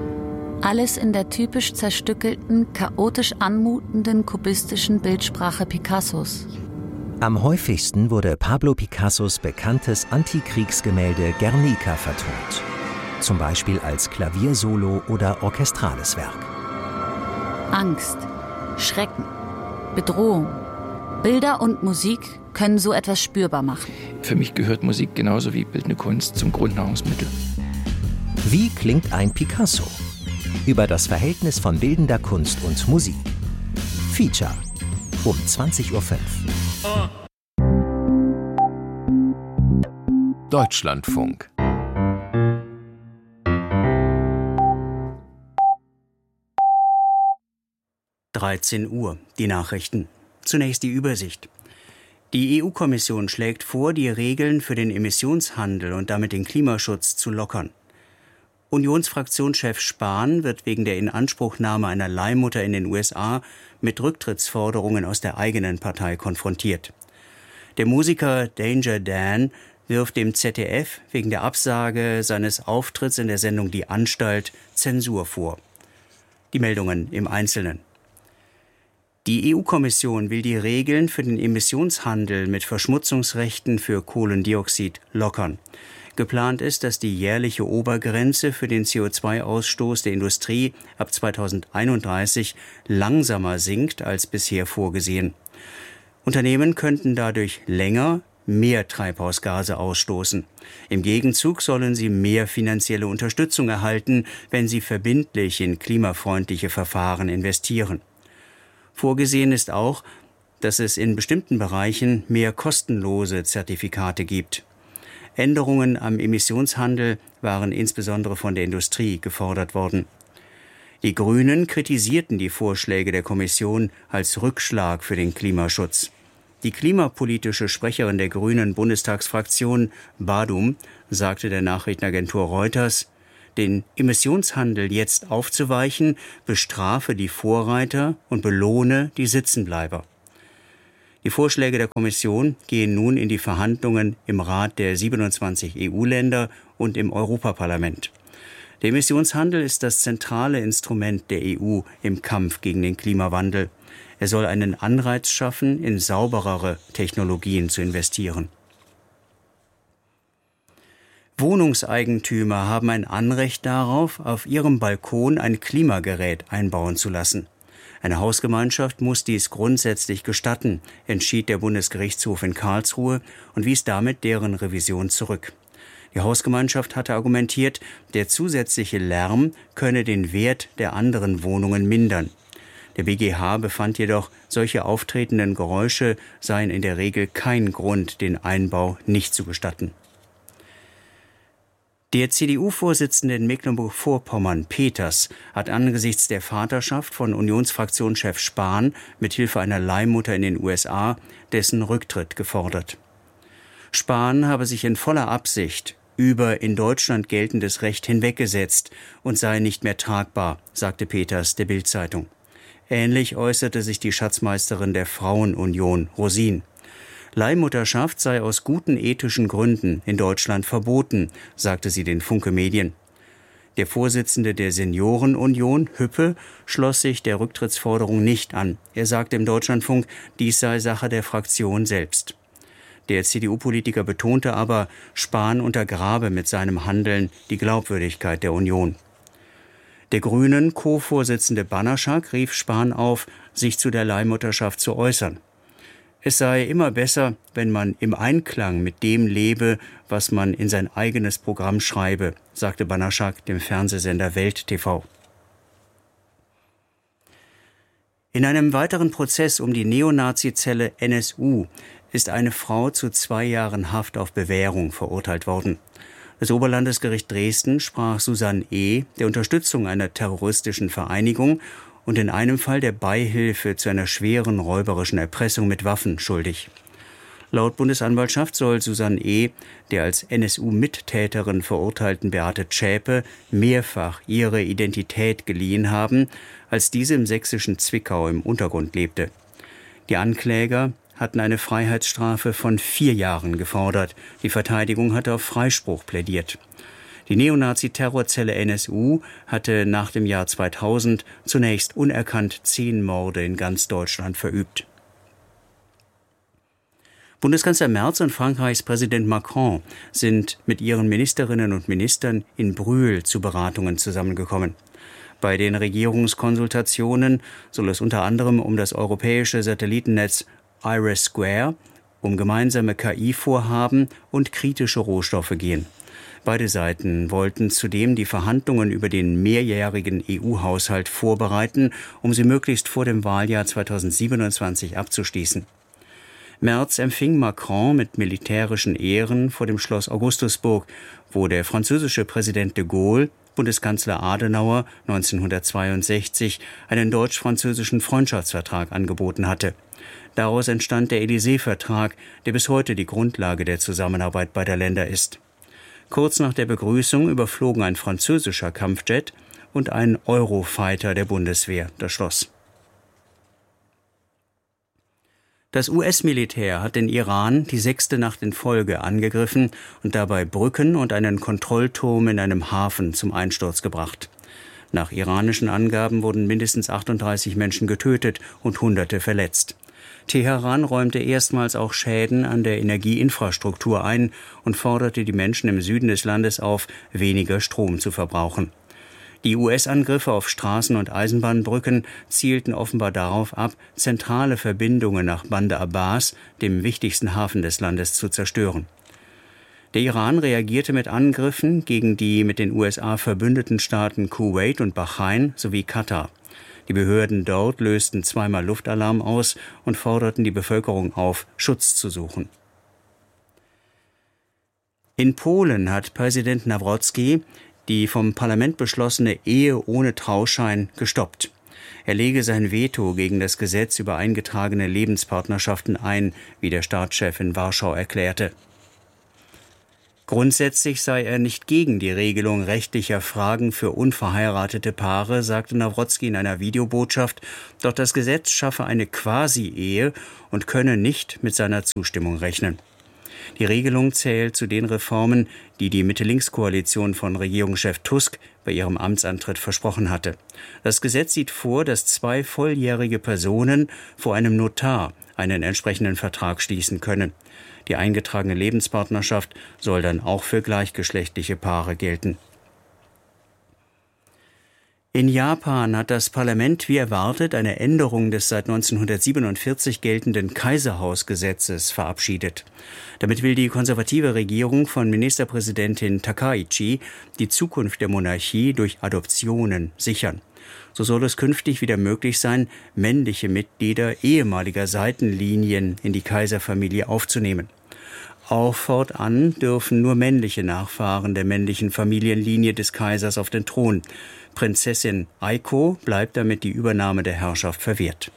[SPEAKER 11] Alles in der typisch zerstückelten, chaotisch anmutenden kubistischen Bildsprache Picassos.
[SPEAKER 12] Am häufigsten wurde Pablo Picassos bekanntes Antikriegsgemälde Guernica vertont. Zum Beispiel als Klaviersolo oder orchestrales Werk.
[SPEAKER 11] Angst, Schrecken, Bedrohung. Bilder und Musik können so etwas spürbar machen.
[SPEAKER 13] Für mich gehört Musik genauso wie bildende Kunst zum Grundnahrungsmittel.
[SPEAKER 12] Wie klingt ein Picasso? Über das Verhältnis von bildender Kunst und Musik. Feature um zwanzig Uhr fünf.
[SPEAKER 6] Deutschlandfunk.
[SPEAKER 14] dreizehn Uhr, die Nachrichten. Zunächst die Übersicht. Die E U-Kommission schlägt vor, die Regeln für den Emissionshandel und damit den Klimaschutz zu lockern. Unionsfraktionschef Spahn wird wegen der Inanspruchnahme einer Leihmutter in den U S A mit Rücktrittsforderungen aus der eigenen Partei konfrontiert. Der Musiker Danger Dan wirft dem Z D F wegen der Absage seines Auftritts in der Sendung Die Anstalt Zensur vor. Die Meldungen im Einzelnen. Die E U-Kommission will die Regeln für den Emissionshandel mit Verschmutzungsrechten für Kohlendioxid lockern. Geplant ist, dass die jährliche Obergrenze für den C O zwei Ausstoß der Industrie ab zweitausendeinunddreißig langsamer sinkt als bisher vorgesehen. Unternehmen könnten dadurch länger mehr Treibhausgase ausstoßen. Im Gegenzug sollen sie mehr finanzielle Unterstützung erhalten, wenn sie verbindlich in klimafreundliche Verfahren investieren. Vorgesehen ist auch, dass es in bestimmten Bereichen mehr kostenlose Zertifikate gibt. Änderungen am Emissionshandel waren insbesondere von der Industrie gefordert worden. Die Grünen kritisierten die Vorschläge der Kommission als Rückschlag für den Klimaschutz. Die klimapolitische Sprecherin der Grünen Bundestagsfraktion, Badum, sagte der Nachrichtenagentur Reuters, den Emissionshandel jetzt aufzuweichen, bestrafe die Vorreiter und belohne die Sitzenbleiber. Die Vorschläge der Kommission gehen nun in die Verhandlungen im Rat der siebenundzwanzig E U-Länder und im Europaparlament. Der Emissionshandel ist das zentrale Instrument der E U im Kampf gegen den Klimawandel. Er soll einen Anreiz schaffen, in sauberere Technologien zu investieren. Wohnungseigentümer haben ein Anrecht darauf, auf ihrem Balkon ein Klimagerät einbauen zu lassen. Eine Hausgemeinschaft muss dies grundsätzlich gestatten, entschied der Bundesgerichtshof in Karlsruhe und wies damit deren Revision zurück. Die Hausgemeinschaft hatte argumentiert, der zusätzliche Lärm könne den Wert der anderen Wohnungen mindern. Der B G H befand jedoch, solche auftretenden Geräusche seien in der Regel kein Grund, den Einbau nicht zu gestatten. Der C D U-Vorsitzende in Mecklenburg-Vorpommern, Peters, hat angesichts der Vaterschaft von Unionsfraktionschef Spahn mit Hilfe einer Leihmutter in den U S A dessen Rücktritt gefordert. Spahn habe sich in voller Absicht über in Deutschland geltendes Recht hinweggesetzt und sei nicht mehr tragbar, sagte Peters der Bild-Zeitung. Ähnlich äußerte sich die Schatzmeisterin der Frauenunion, Rosin. Leihmutterschaft sei aus guten ethischen Gründen in Deutschland verboten, sagte sie den Funke Medien. Der Vorsitzende der Seniorenunion, Hüppe, schloss sich der Rücktrittsforderung nicht an. Er sagte im Deutschlandfunk, dies sei Sache der Fraktion selbst. Der C D U-Politiker betonte aber, Spahn untergrabe mit seinem Handeln die Glaubwürdigkeit der Union. Der Grünen Co-Vorsitzende Banaschak rief Spahn auf, sich zu der Leihmutterschaft zu äußern. Es sei immer besser, wenn man im Einklang mit dem lebe, was man in sein eigenes Programm schreibe, sagte Banaschak dem Fernsehsender Welt T V. In einem weiteren Prozess um die Neonazi-Zelle N S U ist eine Frau zu zwei Jahren Haft auf Bewährung verurteilt worden. Das Oberlandesgericht Dresden sprach Susanne E. der Unterstützung einer terroristischen Vereinigung und in einem Fall der Beihilfe zu einer schweren räuberischen Erpressung mit Waffen schuldig. Laut Bundesanwaltschaft soll Susanne E. der als N S U-Mittäterin verurteilten Beate Zschäpe mehrfach ihre Identität geliehen haben, als diese im sächsischen Zwickau im Untergrund lebte. Die Ankläger hatten eine Freiheitsstrafe von vier Jahren gefordert. Die Verteidigung hatte auf Freispruch plädiert. Die Neonazi-Terrorzelle N S U hatte nach dem Jahr zweitausend zunächst unerkannt zehn Morde in ganz Deutschland verübt. Bundeskanzler Merz und Frankreichs Präsident Macron sind mit ihren Ministerinnen und Ministern in Brühl zu Beratungen zusammengekommen. Bei den Regierungskonsultationen soll es unter anderem um das europäische Satellitennetz IRIS-Square, um gemeinsame K I-Vorhaben und kritische Rohstoffe gehen. Beide Seiten wollten zudem die Verhandlungen über den mehrjährigen E U-Haushalt vorbereiten, um sie möglichst vor dem Wahljahr zweitausendsiebenundzwanzig abzuschließen. Merz empfing Macron mit militärischen Ehren vor dem Schloss Augustusburg, wo der französische Präsident de Gaulle Bundeskanzler Adenauer neunzehnhundertzweiundsechzig einen deutsch-französischen Freundschaftsvertrag angeboten hatte. Daraus entstand der Élysée-Vertrag, der bis heute die Grundlage der Zusammenarbeit beider Länder ist. Kurz nach der Begrüßung überflogen ein französischer Kampfjet und ein Eurofighter der Bundeswehr das Schloss. Das U S-Militär hat den Iran die sechste Nacht in Folge angegriffen und dabei Brücken und einen Kontrollturm in einem Hafen zum Einsturz gebracht. Nach iranischen Angaben wurden mindestens achtunddreißig Menschen getötet und Hunderte verletzt. Teheran räumte erstmals auch Schäden an der Energieinfrastruktur ein und forderte die Menschen im Süden des Landes auf, weniger Strom zu verbrauchen. Die U S-Angriffe auf Straßen- und Eisenbahnbrücken zielten offenbar darauf ab, zentrale Verbindungen nach Bandar Abbas, dem wichtigsten Hafen des Landes, zu zerstören. Der Iran reagierte mit Angriffen gegen die mit den U S A verbündeten Staaten Kuwait und Bahrain sowie Katar. Die Behörden dort lösten zweimal Luftalarm aus und forderten die Bevölkerung auf, Schutz zu suchen. In Polen hat Präsident Nawrocki die vom Parlament beschlossene Ehe ohne Trauschein gestoppt. Er lege sein Veto gegen das Gesetz über eingetragene Lebenspartnerschaften ein, wie der Staatschef in Warschau erklärte. Grundsätzlich sei er nicht gegen die Regelung rechtlicher Fragen für unverheiratete Paare, sagte Nawrocki in einer Videobotschaft, doch das Gesetz schaffe eine Quasi-Ehe und könne nicht mit seiner Zustimmung rechnen. Die Regelung zählt zu den Reformen, die die Mitte-Links-Koalition von Regierungschef Tusk bei ihrem Amtsantritt versprochen hatte. Das Gesetz sieht vor, dass zwei volljährige Personen vor einem Notar einen entsprechenden Vertrag schließen können. Die eingetragene Lebenspartnerschaft soll dann auch für gleichgeschlechtliche Paare gelten. In Japan hat das Parlament wie erwartet eine Änderung des seit neunzehnhundertsiebenundvierzig geltenden Kaiserhausgesetzes verabschiedet. Damit will die konservative Regierung von Ministerpräsidentin Takaichi die Zukunft der Monarchie durch Adoptionen sichern. So soll es künftig wieder möglich sein, männliche Mitglieder ehemaliger Seitenlinien in die Kaiserfamilie aufzunehmen. Auch fortan dürfen nur männliche Nachfahren der männlichen Familienlinie des Kaisers auf den Thron. Prinzessin Aiko bleibt damit die Übernahme der Herrschaft verwehrt.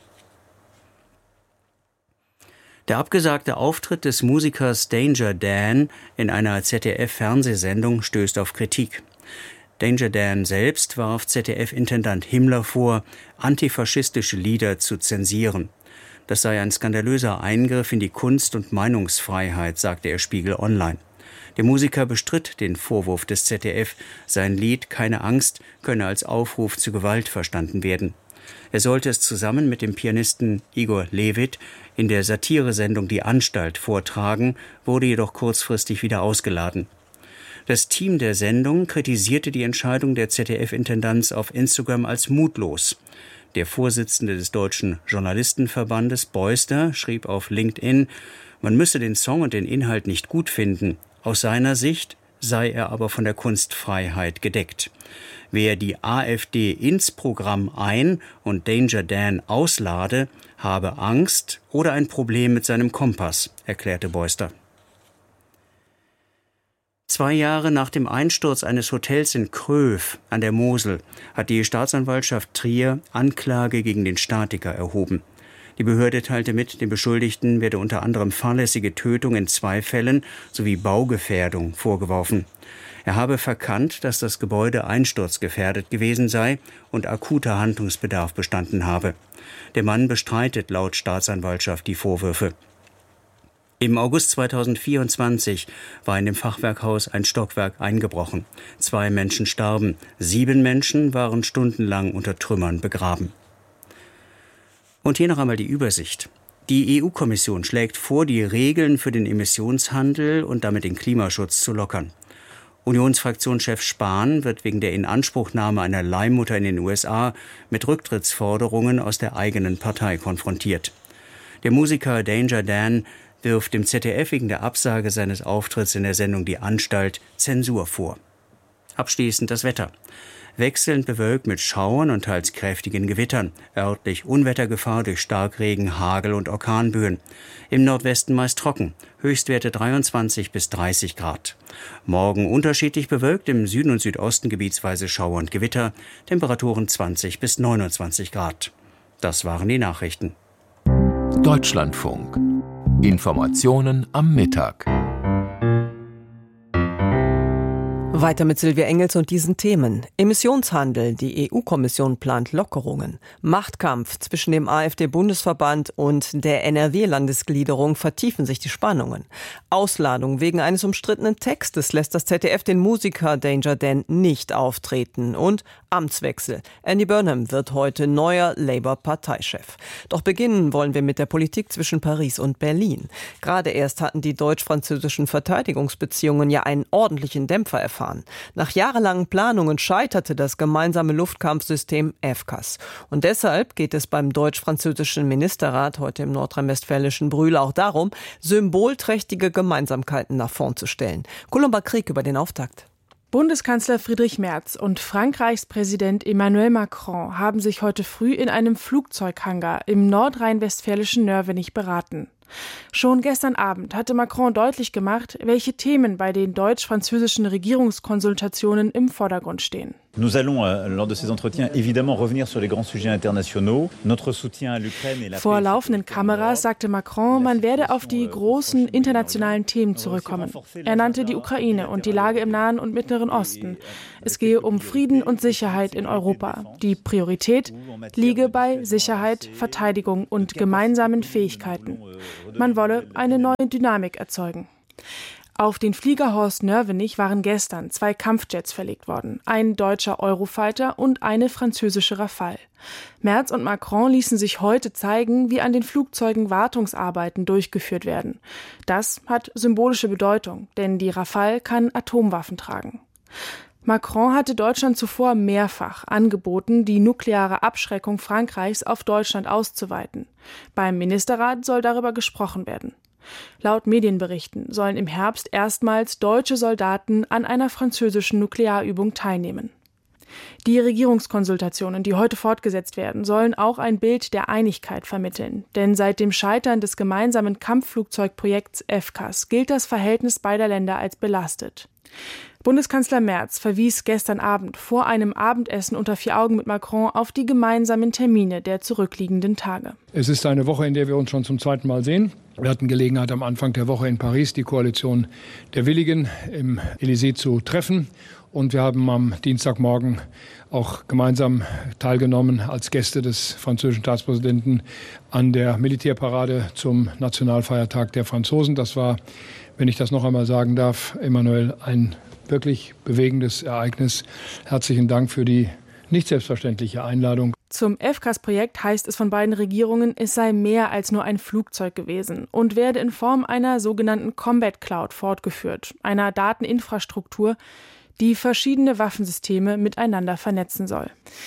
[SPEAKER 14] Der abgesagte Auftritt des Musikers Danger Dan in einer Z D F-Fernsehsendung stößt auf Kritik. Danger Dan selbst warf Z D F-Intendant Himmler vor, antifaschistische Lieder zu zensieren. Das sei ein skandalöser Eingriff in die Kunst- und Meinungsfreiheit, sagte er Spiegel Online. Der Musiker bestritt den Vorwurf des Z D F, sein Lied »Keine Angst« könne als Aufruf zu Gewalt verstanden werden. Er sollte es zusammen mit dem Pianisten Igor Levit in der Satiresendung »Die Anstalt« vortragen, wurde jedoch kurzfristig wieder ausgeladen. Das Team der Sendung kritisierte die Entscheidung der Z D F-Intendanz auf Instagram als mutlos. Der Vorsitzende des Deutschen Journalistenverbandes, Beuster, schrieb auf LinkedIn, man müsse den Song und den Inhalt nicht gut finden. Aus seiner Sicht sei er aber von der Kunstfreiheit gedeckt. Wer die AfD ins Programm ein- und Danger Dan auslade, habe Angst oder ein Problem mit seinem Kompass, erklärte Beuster. Zwei Jahre nach dem Einsturz eines Hotels in Kröv an der Mosel hat die Staatsanwaltschaft Trier Anklage gegen den Statiker erhoben. Die Behörde teilte mit, dem Beschuldigten werde unter anderem fahrlässige Tötung in zwei Fällen sowie Baugefährdung vorgeworfen. Er habe verkannt, dass das Gebäude einsturzgefährdet gewesen sei und akuter Handlungsbedarf bestanden habe. Der Mann bestreitet laut Staatsanwaltschaft die Vorwürfe. Im August zweitausendvierundzwanzig war in dem Fachwerkhaus ein Stockwerk eingebrochen. Zwei Menschen starben, sieben Menschen waren stundenlang unter Trümmern begraben. Und hier noch einmal die Übersicht. Die E U-Kommission schlägt vor, die Regeln für den Emissionshandel und damit den Klimaschutz zu lockern. Unionsfraktionschef Spahn wird wegen der Inanspruchnahme einer Leihmutter in den U S A mit Rücktrittsforderungen aus der eigenen Partei konfrontiert. Der Musiker Danger Dan wirft dem Z D F wegen der Absage seines Auftritts in der Sendung Die Anstalt Zensur vor. Abschließend das Wetter. wechselnd bewölkt mit Schauern und teils kräftigen Gewittern, örtlich Unwettergefahr durch Starkregen, Hagel und Orkanböen. Im Nordwesten meist trocken, Höchstwerte dreiundzwanzig bis dreißig Grad. Morgen unterschiedlich bewölkt, im Süden und Südosten gebietsweise Schauer und Gewitter, Temperaturen zwanzig bis neunundzwanzig Grad. Das waren die Nachrichten.
[SPEAKER 6] Deutschlandfunk. Informationen am Mittag.
[SPEAKER 1] Weiter mit Silvia Engels und diesen Themen. Emissionshandel, die E U-Kommission plant Lockerungen. Machtkampf zwischen dem AfD-Bundesverband und der N R W-Landesgliederung vertiefen sich die Spannungen. Ausladung wegen eines umstrittenen Textes lässt das Z D F den Musiker Danger Dan nicht auftreten. Und Amtswechsel. Andy Burnham wird heute neuer Labour-Parteichef. Doch beginnen wollen wir mit der Politik zwischen Paris und Berlin. Gerade erst hatten die deutsch-französischen Verteidigungsbeziehungen ja einen ordentlichen Dämpfer erfahren. Nach jahrelangen Planungen scheiterte das gemeinsame Luftkampfsystem F C A S. Und deshalb geht es beim deutsch-französischen Ministerrat heute im nordrhein-westfälischen Brühl auch darum, symbolträchtige Gemeinsamkeiten nach vorn zu stellen. Colomba Krieg über den Auftakt.
[SPEAKER 15] Bundeskanzler Friedrich Merz und Frankreichs Präsident Emmanuel Macron haben sich heute früh in einem Flugzeughangar im nordrhein-westfälischen Nörvenich beraten. Schon gestern Abend hatte Macron deutlich gemacht, welche Themen bei den deutsch-französischen Regierungskonsultationen im Vordergrund stehen.
[SPEAKER 16] Nous allons, euh, lors de ces entretiens, évidemment revenir sur les grands sujets internationaux. Notre soutien à l'Ukraine et la
[SPEAKER 15] Vor laufenden Kameras sagte Macron, man werde auf die großen internationalen Themen zurückkommen. Er nannte die Ukraine und die Lage im Nahen und Mittleren Osten. Es gehe um Frieden und Sicherheit in Europa. Die Priorität liege bei Sicherheit, Verteidigung und gemeinsamen Fähigkeiten. Man wolle eine neue Dynamik erzeugen. Auf den Flieger Horst Nörvenich waren gestern zwei Kampfjets verlegt worden, ein deutscher Eurofighter und eine französische Rafale. Merz und Macron ließen sich heute zeigen, wie an den Flugzeugen Wartungsarbeiten durchgeführt werden. Das hat symbolische Bedeutung, denn die Rafale kann Atomwaffen tragen. Macron hatte Deutschland zuvor mehrfach angeboten, die nukleare Abschreckung Frankreichs auf Deutschland auszuweiten. Beim Ministerrat soll darüber gesprochen werden. Laut Medienberichten sollen im Herbst erstmals deutsche Soldaten an einer französischen Nuklearübung teilnehmen. Die Regierungskonsultationen, die heute fortgesetzt werden, sollen auch ein Bild der Einigkeit vermitteln. Denn seit dem Scheitern des gemeinsamen Kampfflugzeugprojekts F C A S gilt das Verhältnis beider Länder als belastet. Bundeskanzler Merz verwies gestern Abend vor einem Abendessen unter vier Augen mit Macron auf die gemeinsamen Termine der zurückliegenden Tage.
[SPEAKER 17] Es ist eine Woche, in der wir uns schon zum zweiten Mal sehen. Wir hatten Gelegenheit, am Anfang der Woche in Paris die Koalition der Willigen im Élysée zu treffen. Und wir haben am Dienstagmorgen auch gemeinsam teilgenommen als Gäste des französischen Staatspräsidenten an der Militärparade zum Nationalfeiertag der Franzosen. Das war, wenn ich das noch einmal sagen darf, Emmanuel, ein wirklich bewegendes Ereignis. Herzlichen Dank für die nicht selbstverständliche Einladung.
[SPEAKER 15] Zum F C A S-Projekt heißt es von beiden Regierungen, es sei mehr als nur ein Flugzeug gewesen und werde in Form einer sogenannten Combat Cloud fortgeführt, einer Dateninfrastruktur, die verschiedene Waffensysteme miteinander vernetzen soll.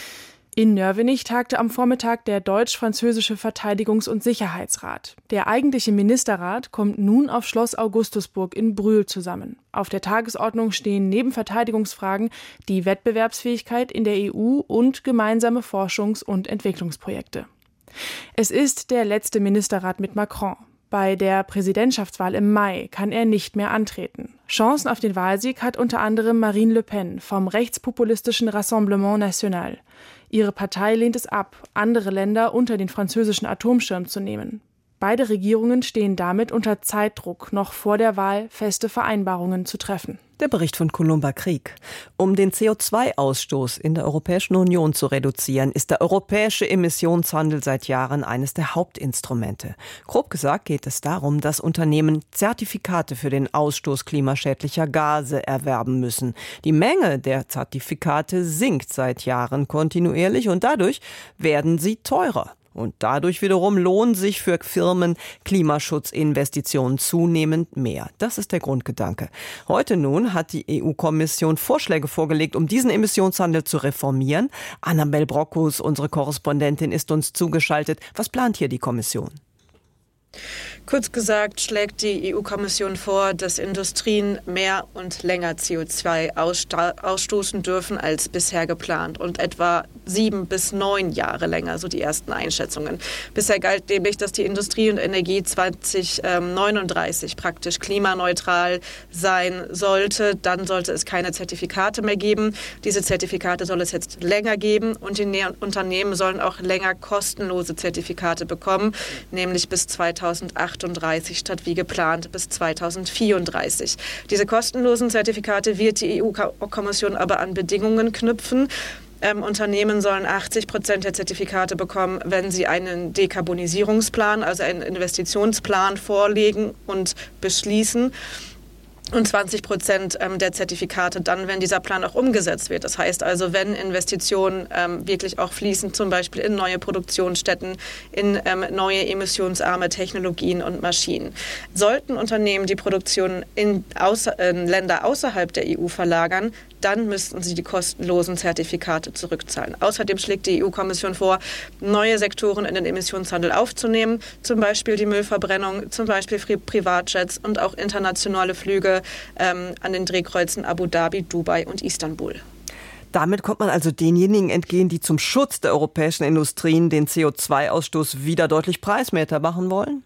[SPEAKER 15] In Nörvenich tagte am Vormittag der deutsch-französische Verteidigungs- und Sicherheitsrat. Der eigentliche Ministerrat kommt nun auf Schloss Augustusburg in Brühl zusammen. Auf der Tagesordnung stehen neben Verteidigungsfragen die Wettbewerbsfähigkeit in der E U und gemeinsame Forschungs- und Entwicklungsprojekte. Es ist der letzte Ministerrat mit Macron. Bei der Präsidentschaftswahl im Mai kann er nicht mehr antreten. Chancen auf den Wahlsieg hat unter anderem Marine Le Pen vom rechtspopulistischen Rassemblement National. Ihre Partei lehnt es ab, andere Länder unter den französischen Atomschirm zu nehmen. Beide Regierungen stehen damit unter Zeitdruck, noch vor der Wahl feste Vereinbarungen zu treffen.
[SPEAKER 1] Der Bericht von Colomba Krieg. Um den C O zwei Ausstoß in der Europäischen Union zu reduzieren, ist der europäische Emissionshandel seit Jahren eines der Hauptinstrumente. Grob gesagt geht es darum, dass Unternehmen Zertifikate für den Ausstoß klimaschädlicher Gase erwerben müssen. Die Menge der Zertifikate sinkt seit Jahren kontinuierlich und dadurch werden sie teurer. Und dadurch wiederum lohnen sich für Firmen Klimaschutzinvestitionen zunehmend mehr. Das ist der Grundgedanke. Heute nun hat die E U-Kommission Vorschläge vorgelegt, um diesen Emissionshandel zu reformieren. Annabel Brockus, unsere Korrespondentin, ist uns zugeschaltet. Was plant hier die Kommission?
[SPEAKER 18] Kurz gesagt schlägt die E U-Kommission vor, dass Industrien mehr und länger C O zwei ausstoßen dürfen als bisher geplant und etwa sieben bis neun Jahre länger, so die ersten Einschätzungen. Bisher galt nämlich, dass die Industrie und Energie zwanzig neununddreißig praktisch klimaneutral sein sollte. Dann sollte es keine Zertifikate mehr geben. Diese Zertifikate soll es jetzt länger geben und die Unternehmen sollen auch länger kostenlose Zertifikate bekommen, nämlich bis zweitausendachtunddreißig statt wie geplant bis zweitausendvierunddreißig. Diese kostenlosen Zertifikate wird die E U-Kommission aber an Bedingungen knüpfen. Ähm, Unternehmen sollen achtzig Prozent der Zertifikate bekommen, wenn sie einen Dekarbonisierungsplan, also einen Investitionsplan vorlegen und beschließen. Und zwanzig Prozent der Zertifikate dann, wenn dieser Plan auch umgesetzt wird. Das heißt also, wenn Investitionen ähm, wirklich auch fließen, zum Beispiel in neue Produktionsstätten, in ähm, neue emissionsarme Technologien und Maschinen. Sollten Unternehmen die Produktion in, außer, in Länder außerhalb der E U verlagern, dann müssten sie die kostenlosen Zertifikate zurückzahlen. Außerdem schlägt die E U-Kommission vor, neue Sektoren in den Emissionshandel aufzunehmen, zum Beispiel die Müllverbrennung, zum Beispiel Privatjets und auch internationale Flüge ähm, an den Drehkreuzen Abu Dhabi, Dubai und Istanbul.
[SPEAKER 1] Damit kommt man also denjenigen entgegen, die zum Schutz der europäischen Industrien den C O zwei Ausstoß wieder deutlich preiswerter machen wollen?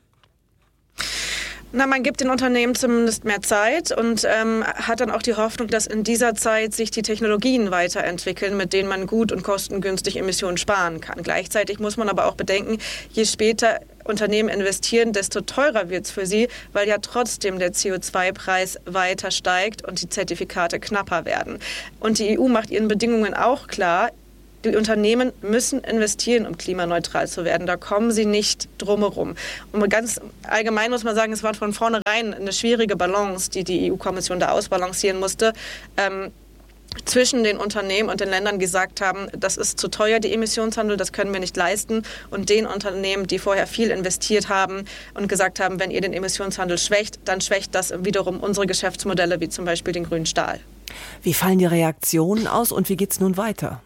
[SPEAKER 18] Na, man gibt den Unternehmen zumindest mehr Zeit und ähm, hat dann auch die Hoffnung, dass in dieser Zeit sich die Technologien weiterentwickeln, mit denen man gut und kostengünstig Emissionen sparen kann. Gleichzeitig muss man aber auch bedenken, je später Unternehmen investieren, desto teurer wird es für sie, weil ja trotzdem der C O zwei Preis weiter steigt und die Zertifikate knapper werden. Und die E U macht ihren Bedingungen auch klar, die Unternehmen müssen investieren, um klimaneutral zu werden. Da kommen sie nicht drumherum. Und ganz allgemein muss man sagen, es war von vornherein eine schwierige Balance, die die E U-Kommission da ausbalancieren musste, ähm, zwischen den Unternehmen und den Ländern gesagt haben, das ist zu teuer, die Emissionshandel, das können wir nicht leisten. Und den Unternehmen, die vorher viel investiert haben und gesagt haben, wenn ihr den Emissionshandel schwächt, dann schwächt das wiederum unsere Geschäftsmodelle, wie zum Beispiel den grünen Stahl.
[SPEAKER 1] Wie fallen die Reaktionen aus und wie geht es nun weiter?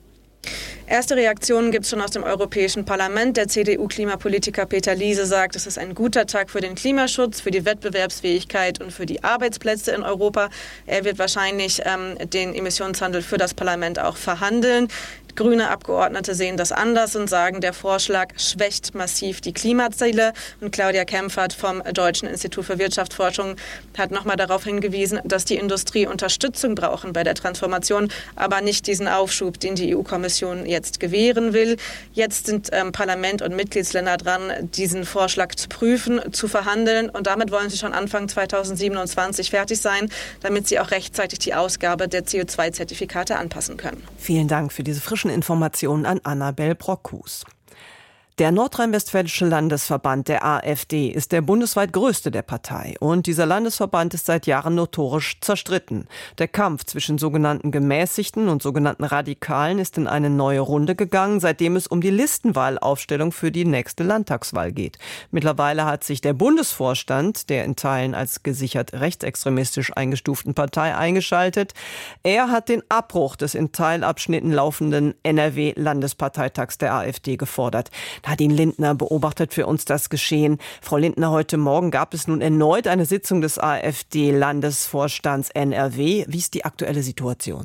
[SPEAKER 18] Erste Reaktionen gibt es schon aus dem Europäischen Parlament. Der C D U-Klimapolitiker Peter Liese sagt, es ist ein guter Tag für den Klimaschutz, für die Wettbewerbsfähigkeit und für die Arbeitsplätze in Europa. Er wird wahrscheinlich ähm, den Emissionshandel für das Parlament auch verhandeln. Grüne Abgeordnete sehen das anders und sagen, der Vorschlag schwächt massiv die Klimaziele. Und Claudia Kempfert vom Deutschen Institut für Wirtschaftsforschung hat nochmal darauf hingewiesen, dass die Industrie Unterstützung brauchen bei der Transformation, aber nicht diesen Aufschub, den die E U-Kommission jetzt gewähren will. Jetzt sind ähm, Parlament und Mitgliedsländer dran, diesen Vorschlag zu prüfen, zu verhandeln. Und damit wollen sie schon Anfang zweitausendsiebenundzwanzig fertig sein, damit sie auch rechtzeitig die Ausgabe der C O zwei Zertifikate anpassen können.
[SPEAKER 1] Vielen Dank für diese frische Informationen an Annabel Brockhus. Der nordrhein-westfälische Landesverband der AfD ist der bundesweit größte der Partei. Und dieser Landesverband ist seit Jahren notorisch zerstritten. Der Kampf zwischen sogenannten Gemäßigten und sogenannten Radikalen ist in eine neue Runde gegangen, seitdem es um die Listenwahlaufstellung für die nächste Landtagswahl geht. Mittlerweile hat sich der Bundesvorstand der in Teilen als gesichert rechtsextremistisch eingestuften Partei eingeschaltet. Er hat den Abbruch des in Teilabschnitten laufenden N R W-Landesparteitags der AfD gefordert. Nadine Lindner beobachtet für uns das Geschehen. Frau Lindner, heute Morgen gab es nun erneut eine Sitzung des AfD-Landesvorstands N R W. Wie ist die aktuelle Situation?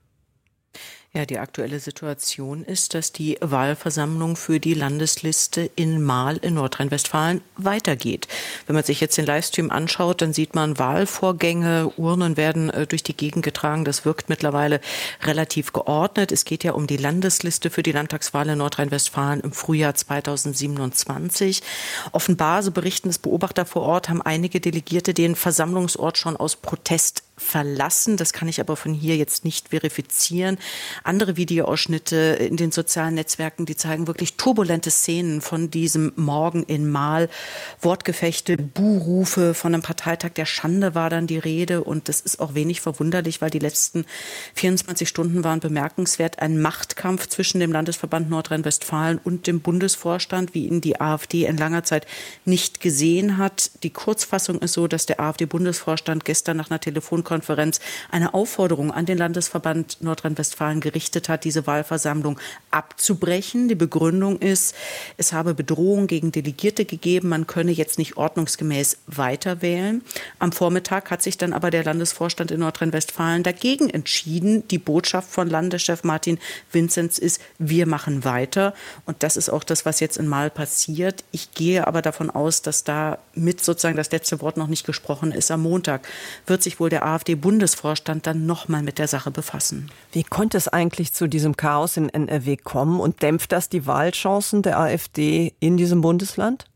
[SPEAKER 19] Ja, die aktuelle Situation ist, dass die Wahlversammlung für die Landesliste in Marl in Nordrhein-Westfalen weitergeht. Wenn man sich jetzt den Livestream anschaut, dann sieht man Wahlvorgänge, Urnen werden äh, durch die Gegend getragen. Das wirkt mittlerweile relativ geordnet. Es geht ja um die Landesliste für die Landtagswahl in Nordrhein-Westfalen im Frühjahr zweitausendsiebenundzwanzig. Offenbar, so berichten es Beobachter vor Ort, haben einige Delegierte den Versammlungsort schon aus Protest verlassen. Das kann ich aber von hier jetzt nicht verifizieren. Andere Videoausschnitte in den sozialen Netzwerken, die zeigen wirklich turbulente Szenen von diesem Morgen in Marl. Wortgefechte, Buhrufe von einem Parteitag der Schande war dann die Rede. Und das ist auch wenig verwunderlich, weil die letzten vierundzwanzig Stunden waren bemerkenswert. Ein Machtkampf zwischen dem Landesverband Nordrhein-Westfalen und dem Bundesvorstand, wie ihn die AfD in langer Zeit nicht gesehen hat. Die Kurzfassung ist so, dass der AfD-Bundesvorstand gestern nach einer Telefon Bundesjugendkonferenz eine Aufforderung an den Landesverband Nordrhein-Westfalen gerichtet hat, diese Wahlversammlung abzubrechen. Die Begründung ist, es habe Bedrohungen gegen Delegierte gegeben, man könne jetzt nicht ordnungsgemäß weiter wählen. Am Vormittag hat sich dann aber der Landesvorstand in Nordrhein-Westfalen dagegen entschieden. Die Botschaft von Landeschef Martin Vinzenz ist, wir machen weiter. Und das ist auch das, was jetzt in Marl passiert. Ich gehe aber davon aus, dass da mit sozusagen das letzte Wort noch nicht gesprochen ist. Am Montag wird sich wohl der AfD-Bundesvorstand dann nochmal mit der Sache befassen.
[SPEAKER 1] Wie konnte es eigentlich zu diesem Chaos in N R W kommen und dämpft das die Wahlchancen der AfD in diesem Bundesland?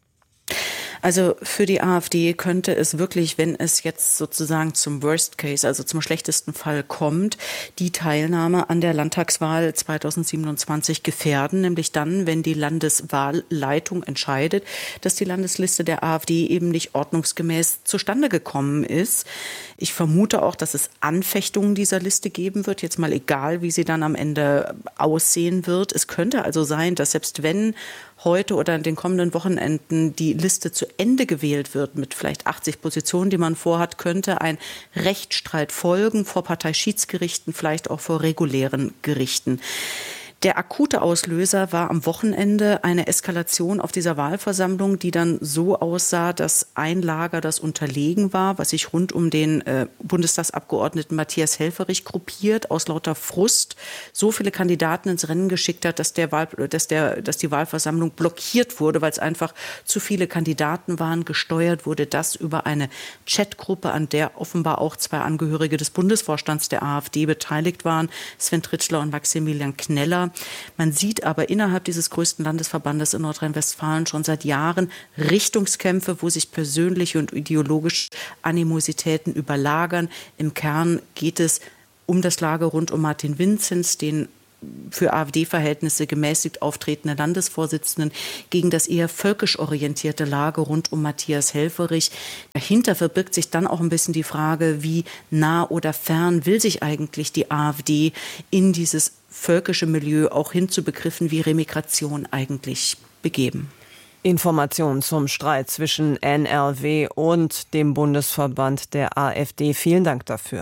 [SPEAKER 19] Also für die AfD könnte es wirklich, wenn es jetzt sozusagen zum Worst Case, also zum schlechtesten Fall kommt, die Teilnahme an der Landtagswahl zweitausendsiebenundzwanzig gefährden, nämlich dann, wenn die Landeswahlleitung entscheidet, dass die Landesliste der AfD eben nicht ordnungsgemäß zustande gekommen ist. Ich vermute auch, dass es Anfechtungen dieser Liste geben wird, jetzt mal egal, wie sie dann am Ende aussehen wird. Es könnte also sein, dass selbst wenn heute oder in den kommenden Wochenenden die Liste zu Ende gewählt wird mit vielleicht achtzig Positionen, die man vorhat, könnte ein Rechtsstreit folgen vor Parteischiedsgerichten, vielleicht auch vor regulären Gerichten. Der akute Auslöser war am Wochenende eine Eskalation auf dieser Wahlversammlung, die dann so aussah, dass ein Lager, das unterlegen war, was sich rund um den äh, Bundestagsabgeordneten Matthias Helfferich gruppiert, aus lauter Frust so viele Kandidaten ins Rennen geschickt hat, dass, der Wahl, dass, der, dass die Wahlversammlung blockiert wurde, weil es einfach zu viele Kandidaten waren. Gesteuert wurde das über eine Chatgruppe, an der offenbar auch zwei Angehörige des Bundesvorstands der AfD beteiligt waren, Sven Tritschler und Maximilian Kneller. Man sieht aber innerhalb dieses größten Landesverbandes in Nordrhein-Westfalen schon seit Jahren Richtungskämpfe, wo sich persönliche und ideologische Animositäten überlagern. Im Kern geht es um das Lager rund um Martin Vinzenz, den für AfD-Verhältnisse gemäßigt auftretende Landesvorsitzenden, gegen das eher völkisch orientierte Lager rund um Matthias Helfferich. Dahinter verbirgt sich dann auch ein bisschen die Frage, wie nah oder fern will sich eigentlich die AfD in dieses völkische Milieu auch hin zu Begriffen wie Remigration eigentlich begeben.
[SPEAKER 1] Informationen zum Streit zwischen N R W und dem Bundesverband der AfD. Vielen Dank dafür.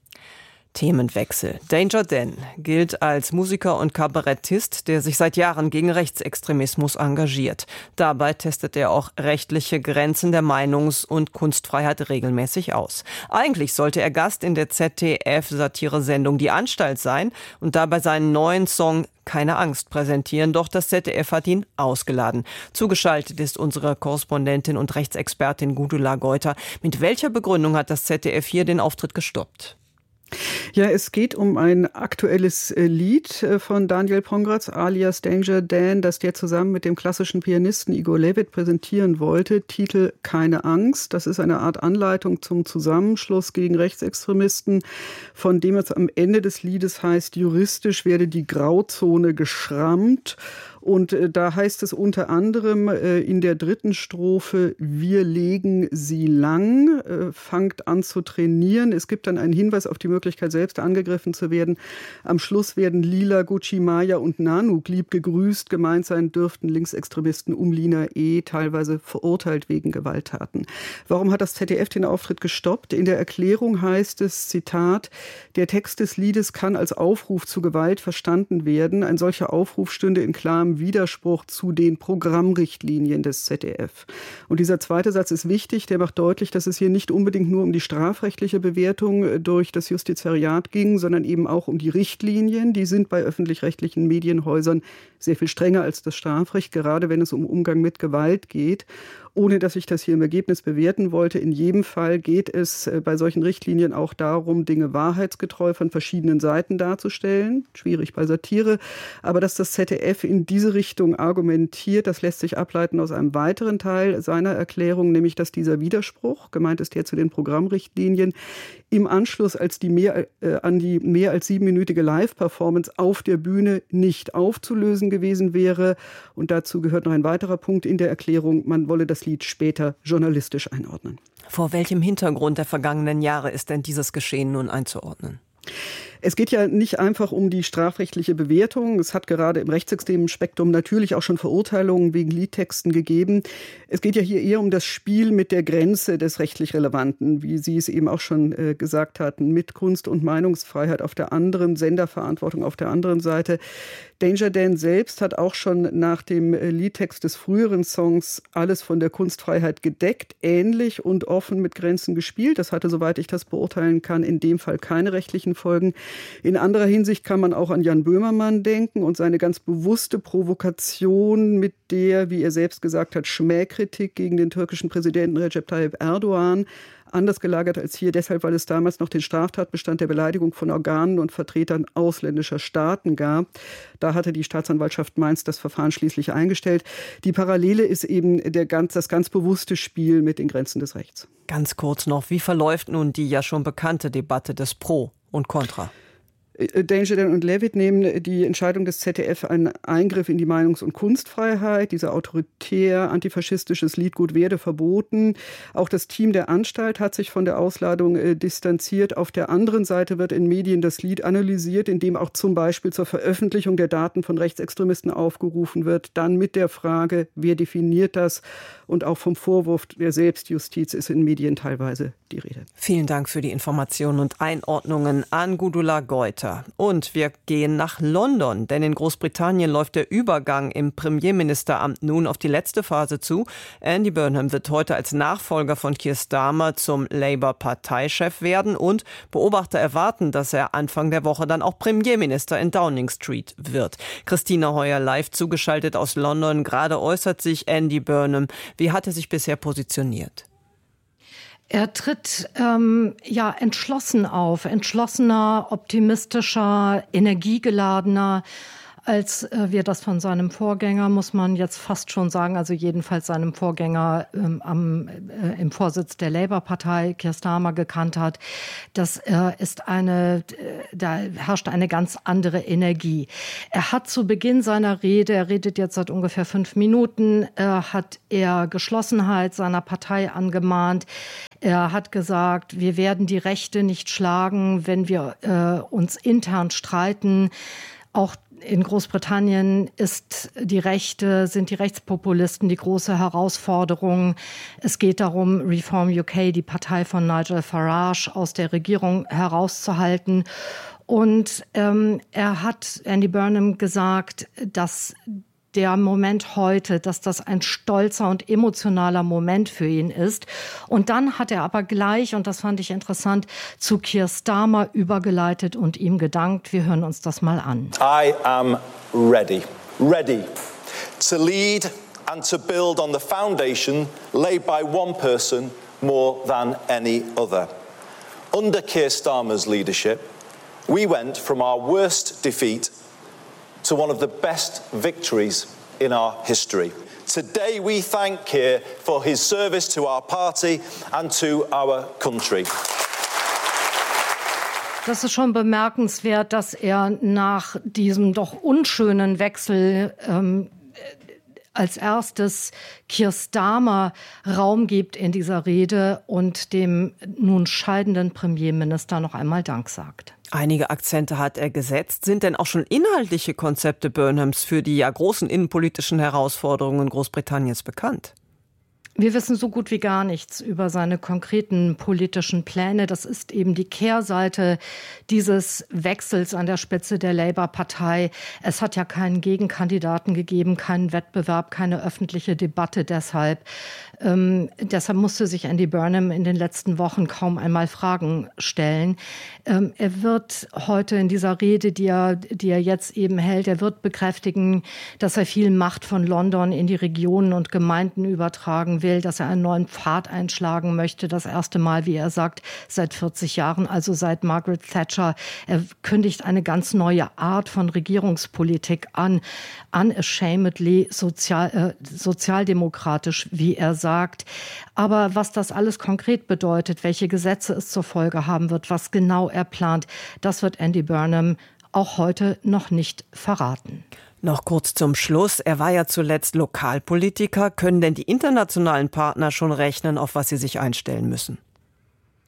[SPEAKER 1] Themenwechsel. Danger Dan gilt als Musiker und Kabarettist, der sich seit Jahren gegen Rechtsextremismus engagiert. Dabei testet er auch rechtliche Grenzen der Meinungs- und Kunstfreiheit regelmäßig aus. Eigentlich sollte er Gast in der Z D F-Satiresendung Die Anstalt sein und dabei seinen neuen Song Keine Angst präsentieren, doch das Z D F hat ihn ausgeladen. Zugeschaltet ist unsere Korrespondentin und Rechtsexpertin Gudula Geuter. Mit welcher Begründung hat das Z D F hier den Auftritt gestoppt?
[SPEAKER 20] Ja, es geht um ein aktuelles Lied von Daniel Pongratz alias Danger Dan, das der zusammen mit dem klassischen Pianisten Igor Levit präsentieren wollte. Titel Keine Angst. Das ist eine Art Anleitung zum Zusammenschluss gegen Rechtsextremisten, von dem es am Ende des Liedes heißt, juristisch werde die Grauzone geschrammt. Und äh, da heißt es unter anderem äh, in der dritten Strophe, wir legen sie lang, äh, fangt an zu trainieren. Es gibt dann einen Hinweis auf die Möglichkeit, selbst angegriffen zu werden. Am Schluss werden Lila, Gucci, Maya und Nanook lieb gegrüßt. Gemeint sein dürften Linksextremisten um Lina E. teilweise verurteilt wegen Gewalttaten. Warum hat das Z D F den Auftritt gestoppt? In der Erklärung heißt es, Zitat, der Text des Liedes kann als Aufruf zu Gewalt verstanden werden. Ein solcher Aufruf stünde in klarem Widerspruch zu den Programmrichtlinien des Z D F. Und dieser zweite Satz ist wichtig, der macht deutlich, dass es hier nicht unbedingt nur um die strafrechtliche Bewertung durch das Justizariat ging, sondern eben auch um die Richtlinien. Die sind bei öffentlich-rechtlichen Medienhäusern sehr viel strenger als das Strafrecht, gerade wenn es um Umgang mit Gewalt geht. Ohne dass ich das hier im Ergebnis bewerten wollte, in jedem Fall geht es bei solchen Richtlinien auch darum, Dinge wahrheitsgetreu von verschiedenen Seiten darzustellen. Schwierig bei Satire. Aber dass das Z D F in diese Richtung argumentiert, das lässt sich ableiten aus einem weiteren Teil seiner Erklärung, nämlich dass dieser Widerspruch, gemeint ist der zu den Programmrichtlinien, im Anschluss als die mehr, äh, an die mehr als siebenminütige Live-Performance auf der Bühne nicht aufzulösen gewesen wäre. Und dazu gehört noch ein weiterer Punkt in der Erklärung, man wolle das Lied später journalistisch einordnen.
[SPEAKER 1] Vor welchem Hintergrund der vergangenen Jahre ist denn dieses Geschehen nun einzuordnen?
[SPEAKER 20] Es geht ja nicht einfach um die strafrechtliche Bewertung. Es hat gerade im rechtsextremen Spektrum natürlich auch schon Verurteilungen wegen Liedtexten gegeben. Es geht ja hier eher um das Spiel mit der Grenze des rechtlich Relevanten, wie Sie es eben auch schon äh, gesagt hatten, mit Kunst- und Meinungsfreiheit auf der anderen, Senderverantwortung auf der anderen Seite. Danger Dan selbst hat auch schon nach dem Liedtext des früheren Songs alles von der Kunstfreiheit gedeckt, ähnlich und offen mit Grenzen gespielt. Das hatte, soweit ich das beurteilen kann, in dem Fall keine rechtlichen Folgen. In anderer Hinsicht kann man auch an Jan Böhmermann denken und seine ganz bewusste Provokation mit der, wie er selbst gesagt hat, Schmähkritik gegen den türkischen Präsidenten Recep Tayyip Erdogan. Anders gelagert als hier, deshalb, weil es damals noch den Straftatbestand der Beleidigung von Organen und Vertretern ausländischer Staaten gab. Da hatte die Staatsanwaltschaft Mainz das Verfahren schließlich eingestellt. Die Parallele ist eben der ganz, das ganz bewusste Spiel mit den Grenzen des Rechts.
[SPEAKER 1] Ganz kurz noch, wie verläuft nun die ja schon bekannte Debatte des Pro und Contra?
[SPEAKER 20] Danger Dan und Levitt nehmen die Entscheidung des Z D F einen Eingriff in die Meinungs- und Kunstfreiheit. Dieser autoritär antifaschistisches Liedgut werde verboten. Auch das Team der Anstalt hat sich von der Ausladung äh, distanziert. Auf der anderen Seite wird in Medien das Lied analysiert, indem auch zum Beispiel zur Veröffentlichung der Daten von Rechtsextremisten aufgerufen wird. Dann mit der Frage, wer definiert das? Und auch vom Vorwurf der Selbstjustiz ist in Medien teilweise die Rede.
[SPEAKER 1] Vielen Dank für die Informationen und Einordnungen an Gudula Geuter. Und wir gehen nach London, denn in Großbritannien läuft der Übergang im Premierministeramt nun auf die letzte Phase zu. Andy Burnham wird heute als Nachfolger von Keir Starmer zum Labour-Parteichef werden und Beobachter erwarten, dass er Anfang der Woche dann auch Premierminister in Downing Street wird. Christina Heuer live zugeschaltet aus London. Gerade äußert sich Andy Burnham. Wie hat er sich bisher positioniert?
[SPEAKER 21] Er tritt ähm, ja entschlossen auf, entschlossener, optimistischer, energiegeladener, als äh, wir das von seinem Vorgänger, muss man jetzt fast schon sagen, also jedenfalls seinem Vorgänger ähm, am, äh, im Vorsitz der Labour-Partei, Keir Starmer, gekannt hat. Das äh, ist eine, äh, da herrscht eine ganz andere Energie. Er hat zu Beginn seiner Rede, er redet jetzt seit ungefähr fünf Minuten, äh, hat er Geschlossenheit seiner Partei angemahnt. Er hat gesagt, wir werden die Rechte nicht schlagen, wenn wir äh, uns intern streiten. Auch in Großbritannien ist die Rechte, sind die Rechtspopulisten die große Herausforderung. Es geht darum, Reform U K, die Partei von Nigel Farage, aus der Regierung herauszuhalten. Und ähm, er hat, Andy Burnham, gesagt, dass der Moment heute, dass das ein stolzer und emotionaler Moment für ihn ist. Und dann hat er aber gleich, und das fand ich interessant, zu Keir Starmer übergeleitet und ihm gedankt. Wir hören uns das mal an.
[SPEAKER 22] I am ready, ready to lead and to build on the foundation laid by one person more than any other. Under Keir Starmer's leadership, we went from our worst defeat to one of the best victories in our history. Today we thank Keir for his service to our party and to our country.
[SPEAKER 21] Das ist schon bemerkenswert, dass er nach diesem doch unschönen Wechsel ähm, als erstes Keir Starmer Raum gibt in dieser Rede und dem nun scheidenden Premierminister noch einmal Dank sagt.
[SPEAKER 1] Einige Akzente hat er gesetzt. Sind denn auch schon inhaltliche Konzepte Burnhams für die ja großen innenpolitischen Herausforderungen Großbritanniens bekannt?
[SPEAKER 21] Wir wissen so gut wie gar nichts über seine konkreten politischen Pläne. Das ist eben die Kehrseite dieses Wechsels an der Spitze der Labour-Partei. Es hat ja keinen Gegenkandidaten gegeben, keinen Wettbewerb, keine öffentliche Debatte deshalb. Ähm, deshalb musste sich Andy Burnham in den letzten Wochen kaum einmal Fragen stellen. Ähm, er wird heute in dieser Rede, die er, die er jetzt eben hält, er wird bekräftigen, dass er viel Macht von London in die Regionen und Gemeinden übertragen will, dass er einen neuen Pfad einschlagen möchte. Das erste Mal, wie er sagt, seit vierzig Jahren, also seit Margaret Thatcher. Er kündigt eine ganz neue Art von Regierungspolitik an, unashamedly sozial, äh, sozialdemokratisch, wie er sagt. Aber was das alles konkret bedeutet, welche Gesetze es zur Folge haben wird, was genau er plant, das wird Andy Burnham auch heute noch nicht verraten.
[SPEAKER 1] Noch kurz zum Schluss. Er war ja zuletzt Lokalpolitiker. Können denn die internationalen Partner schon rechnen, auf was sie sich einstellen müssen?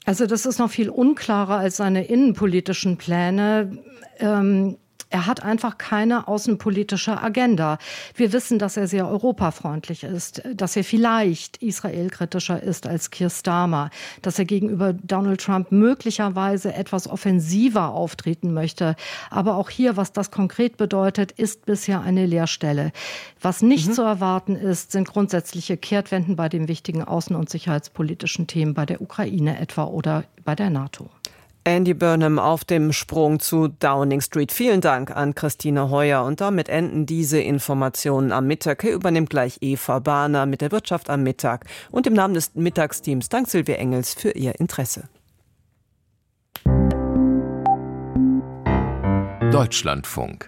[SPEAKER 21] Also das ist noch viel unklarer als seine innenpolitischen Pläne. Ähm Er hat einfach keine außenpolitische Agenda. Wir wissen, dass er sehr europafreundlich ist, dass er vielleicht israelkritischer ist als Keir Starmer, dass er gegenüber Donald Trump möglicherweise etwas offensiver auftreten möchte. Aber auch hier, was das konkret bedeutet, ist bisher eine Leerstelle. Was nicht mhm. zu erwarten ist, sind grundsätzliche Kehrtwenden bei den wichtigen außen- und sicherheitspolitischen Themen, bei der Ukraine etwa oder bei der NATO.
[SPEAKER 1] Andy Burnham auf dem Sprung zu Downing Street. Vielen Dank an Christine Heuer. Und damit enden diese Informationen am Mittag. Hier übernimmt gleich Eva Bahner mit der Wirtschaft am Mittag. Und im Namen des Mittagsteams dank Silvia Engels für Ihr Interesse.
[SPEAKER 6] Deutschlandfunk.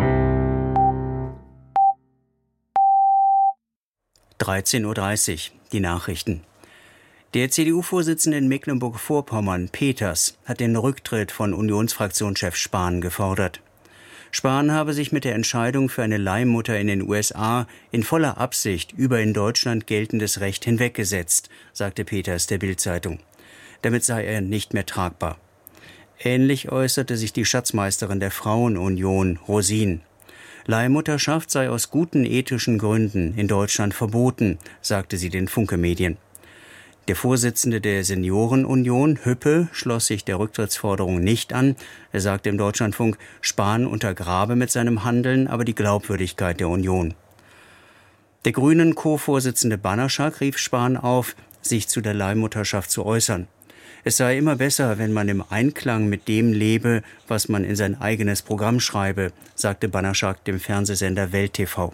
[SPEAKER 14] dreizehn Uhr dreißig, die Nachrichten. Der C D U-Vorsitzende in Mecklenburg-Vorpommern, Peters, hat den Rücktritt von Unionsfraktionschef Spahn gefordert. Spahn habe sich mit der Entscheidung für eine Leihmutter in den U S A in voller Absicht über in Deutschland geltendes Recht hinweggesetzt, sagte Peters der Bild-Zeitung. Damit sei er nicht mehr tragbar. Ähnlich äußerte sich die Schatzmeisterin der Frauenunion, Rosin. Leihmutterschaft sei aus guten ethischen Gründen in Deutschland verboten, sagte sie den Funke-Medien. Der Vorsitzende der Seniorenunion, Hüppe, schloss sich der Rücktrittsforderung nicht an. Er sagte im Deutschlandfunk, Spahn untergrabe mit seinem Handeln aber die Glaubwürdigkeit der Union. Der Grünen-Co-Vorsitzende Banaschak rief Spahn auf, sich zu der Leihmutterschaft zu äußern. Es sei immer besser, wenn man im Einklang mit dem lebe, was man in sein eigenes Programm schreibe, sagte Banaschak dem Fernsehsender Welt T V.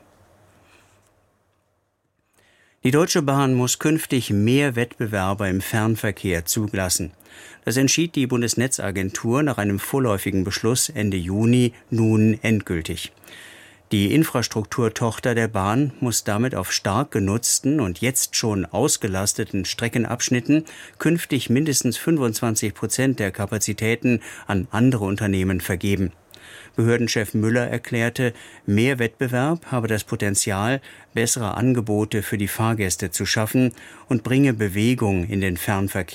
[SPEAKER 14] Die Deutsche Bahn muss künftig mehr Wettbewerber im Fernverkehr zulassen. Das entschied die Bundesnetzagentur nach einem vorläufigen Beschluss Ende Juni nun endgültig. Die Infrastrukturtochter der Bahn muss damit auf stark genutzten und jetzt schon ausgelasteten Streckenabschnitten künftig mindestens fünfundzwanzig Prozent der Kapazitäten an andere Unternehmen vergeben. Behördenchef Müller erklärte, mehr Wettbewerb habe das Potenzial, bessere Angebote für die Fahrgäste zu schaffen und bringe Bewegung in den Fernverkehr.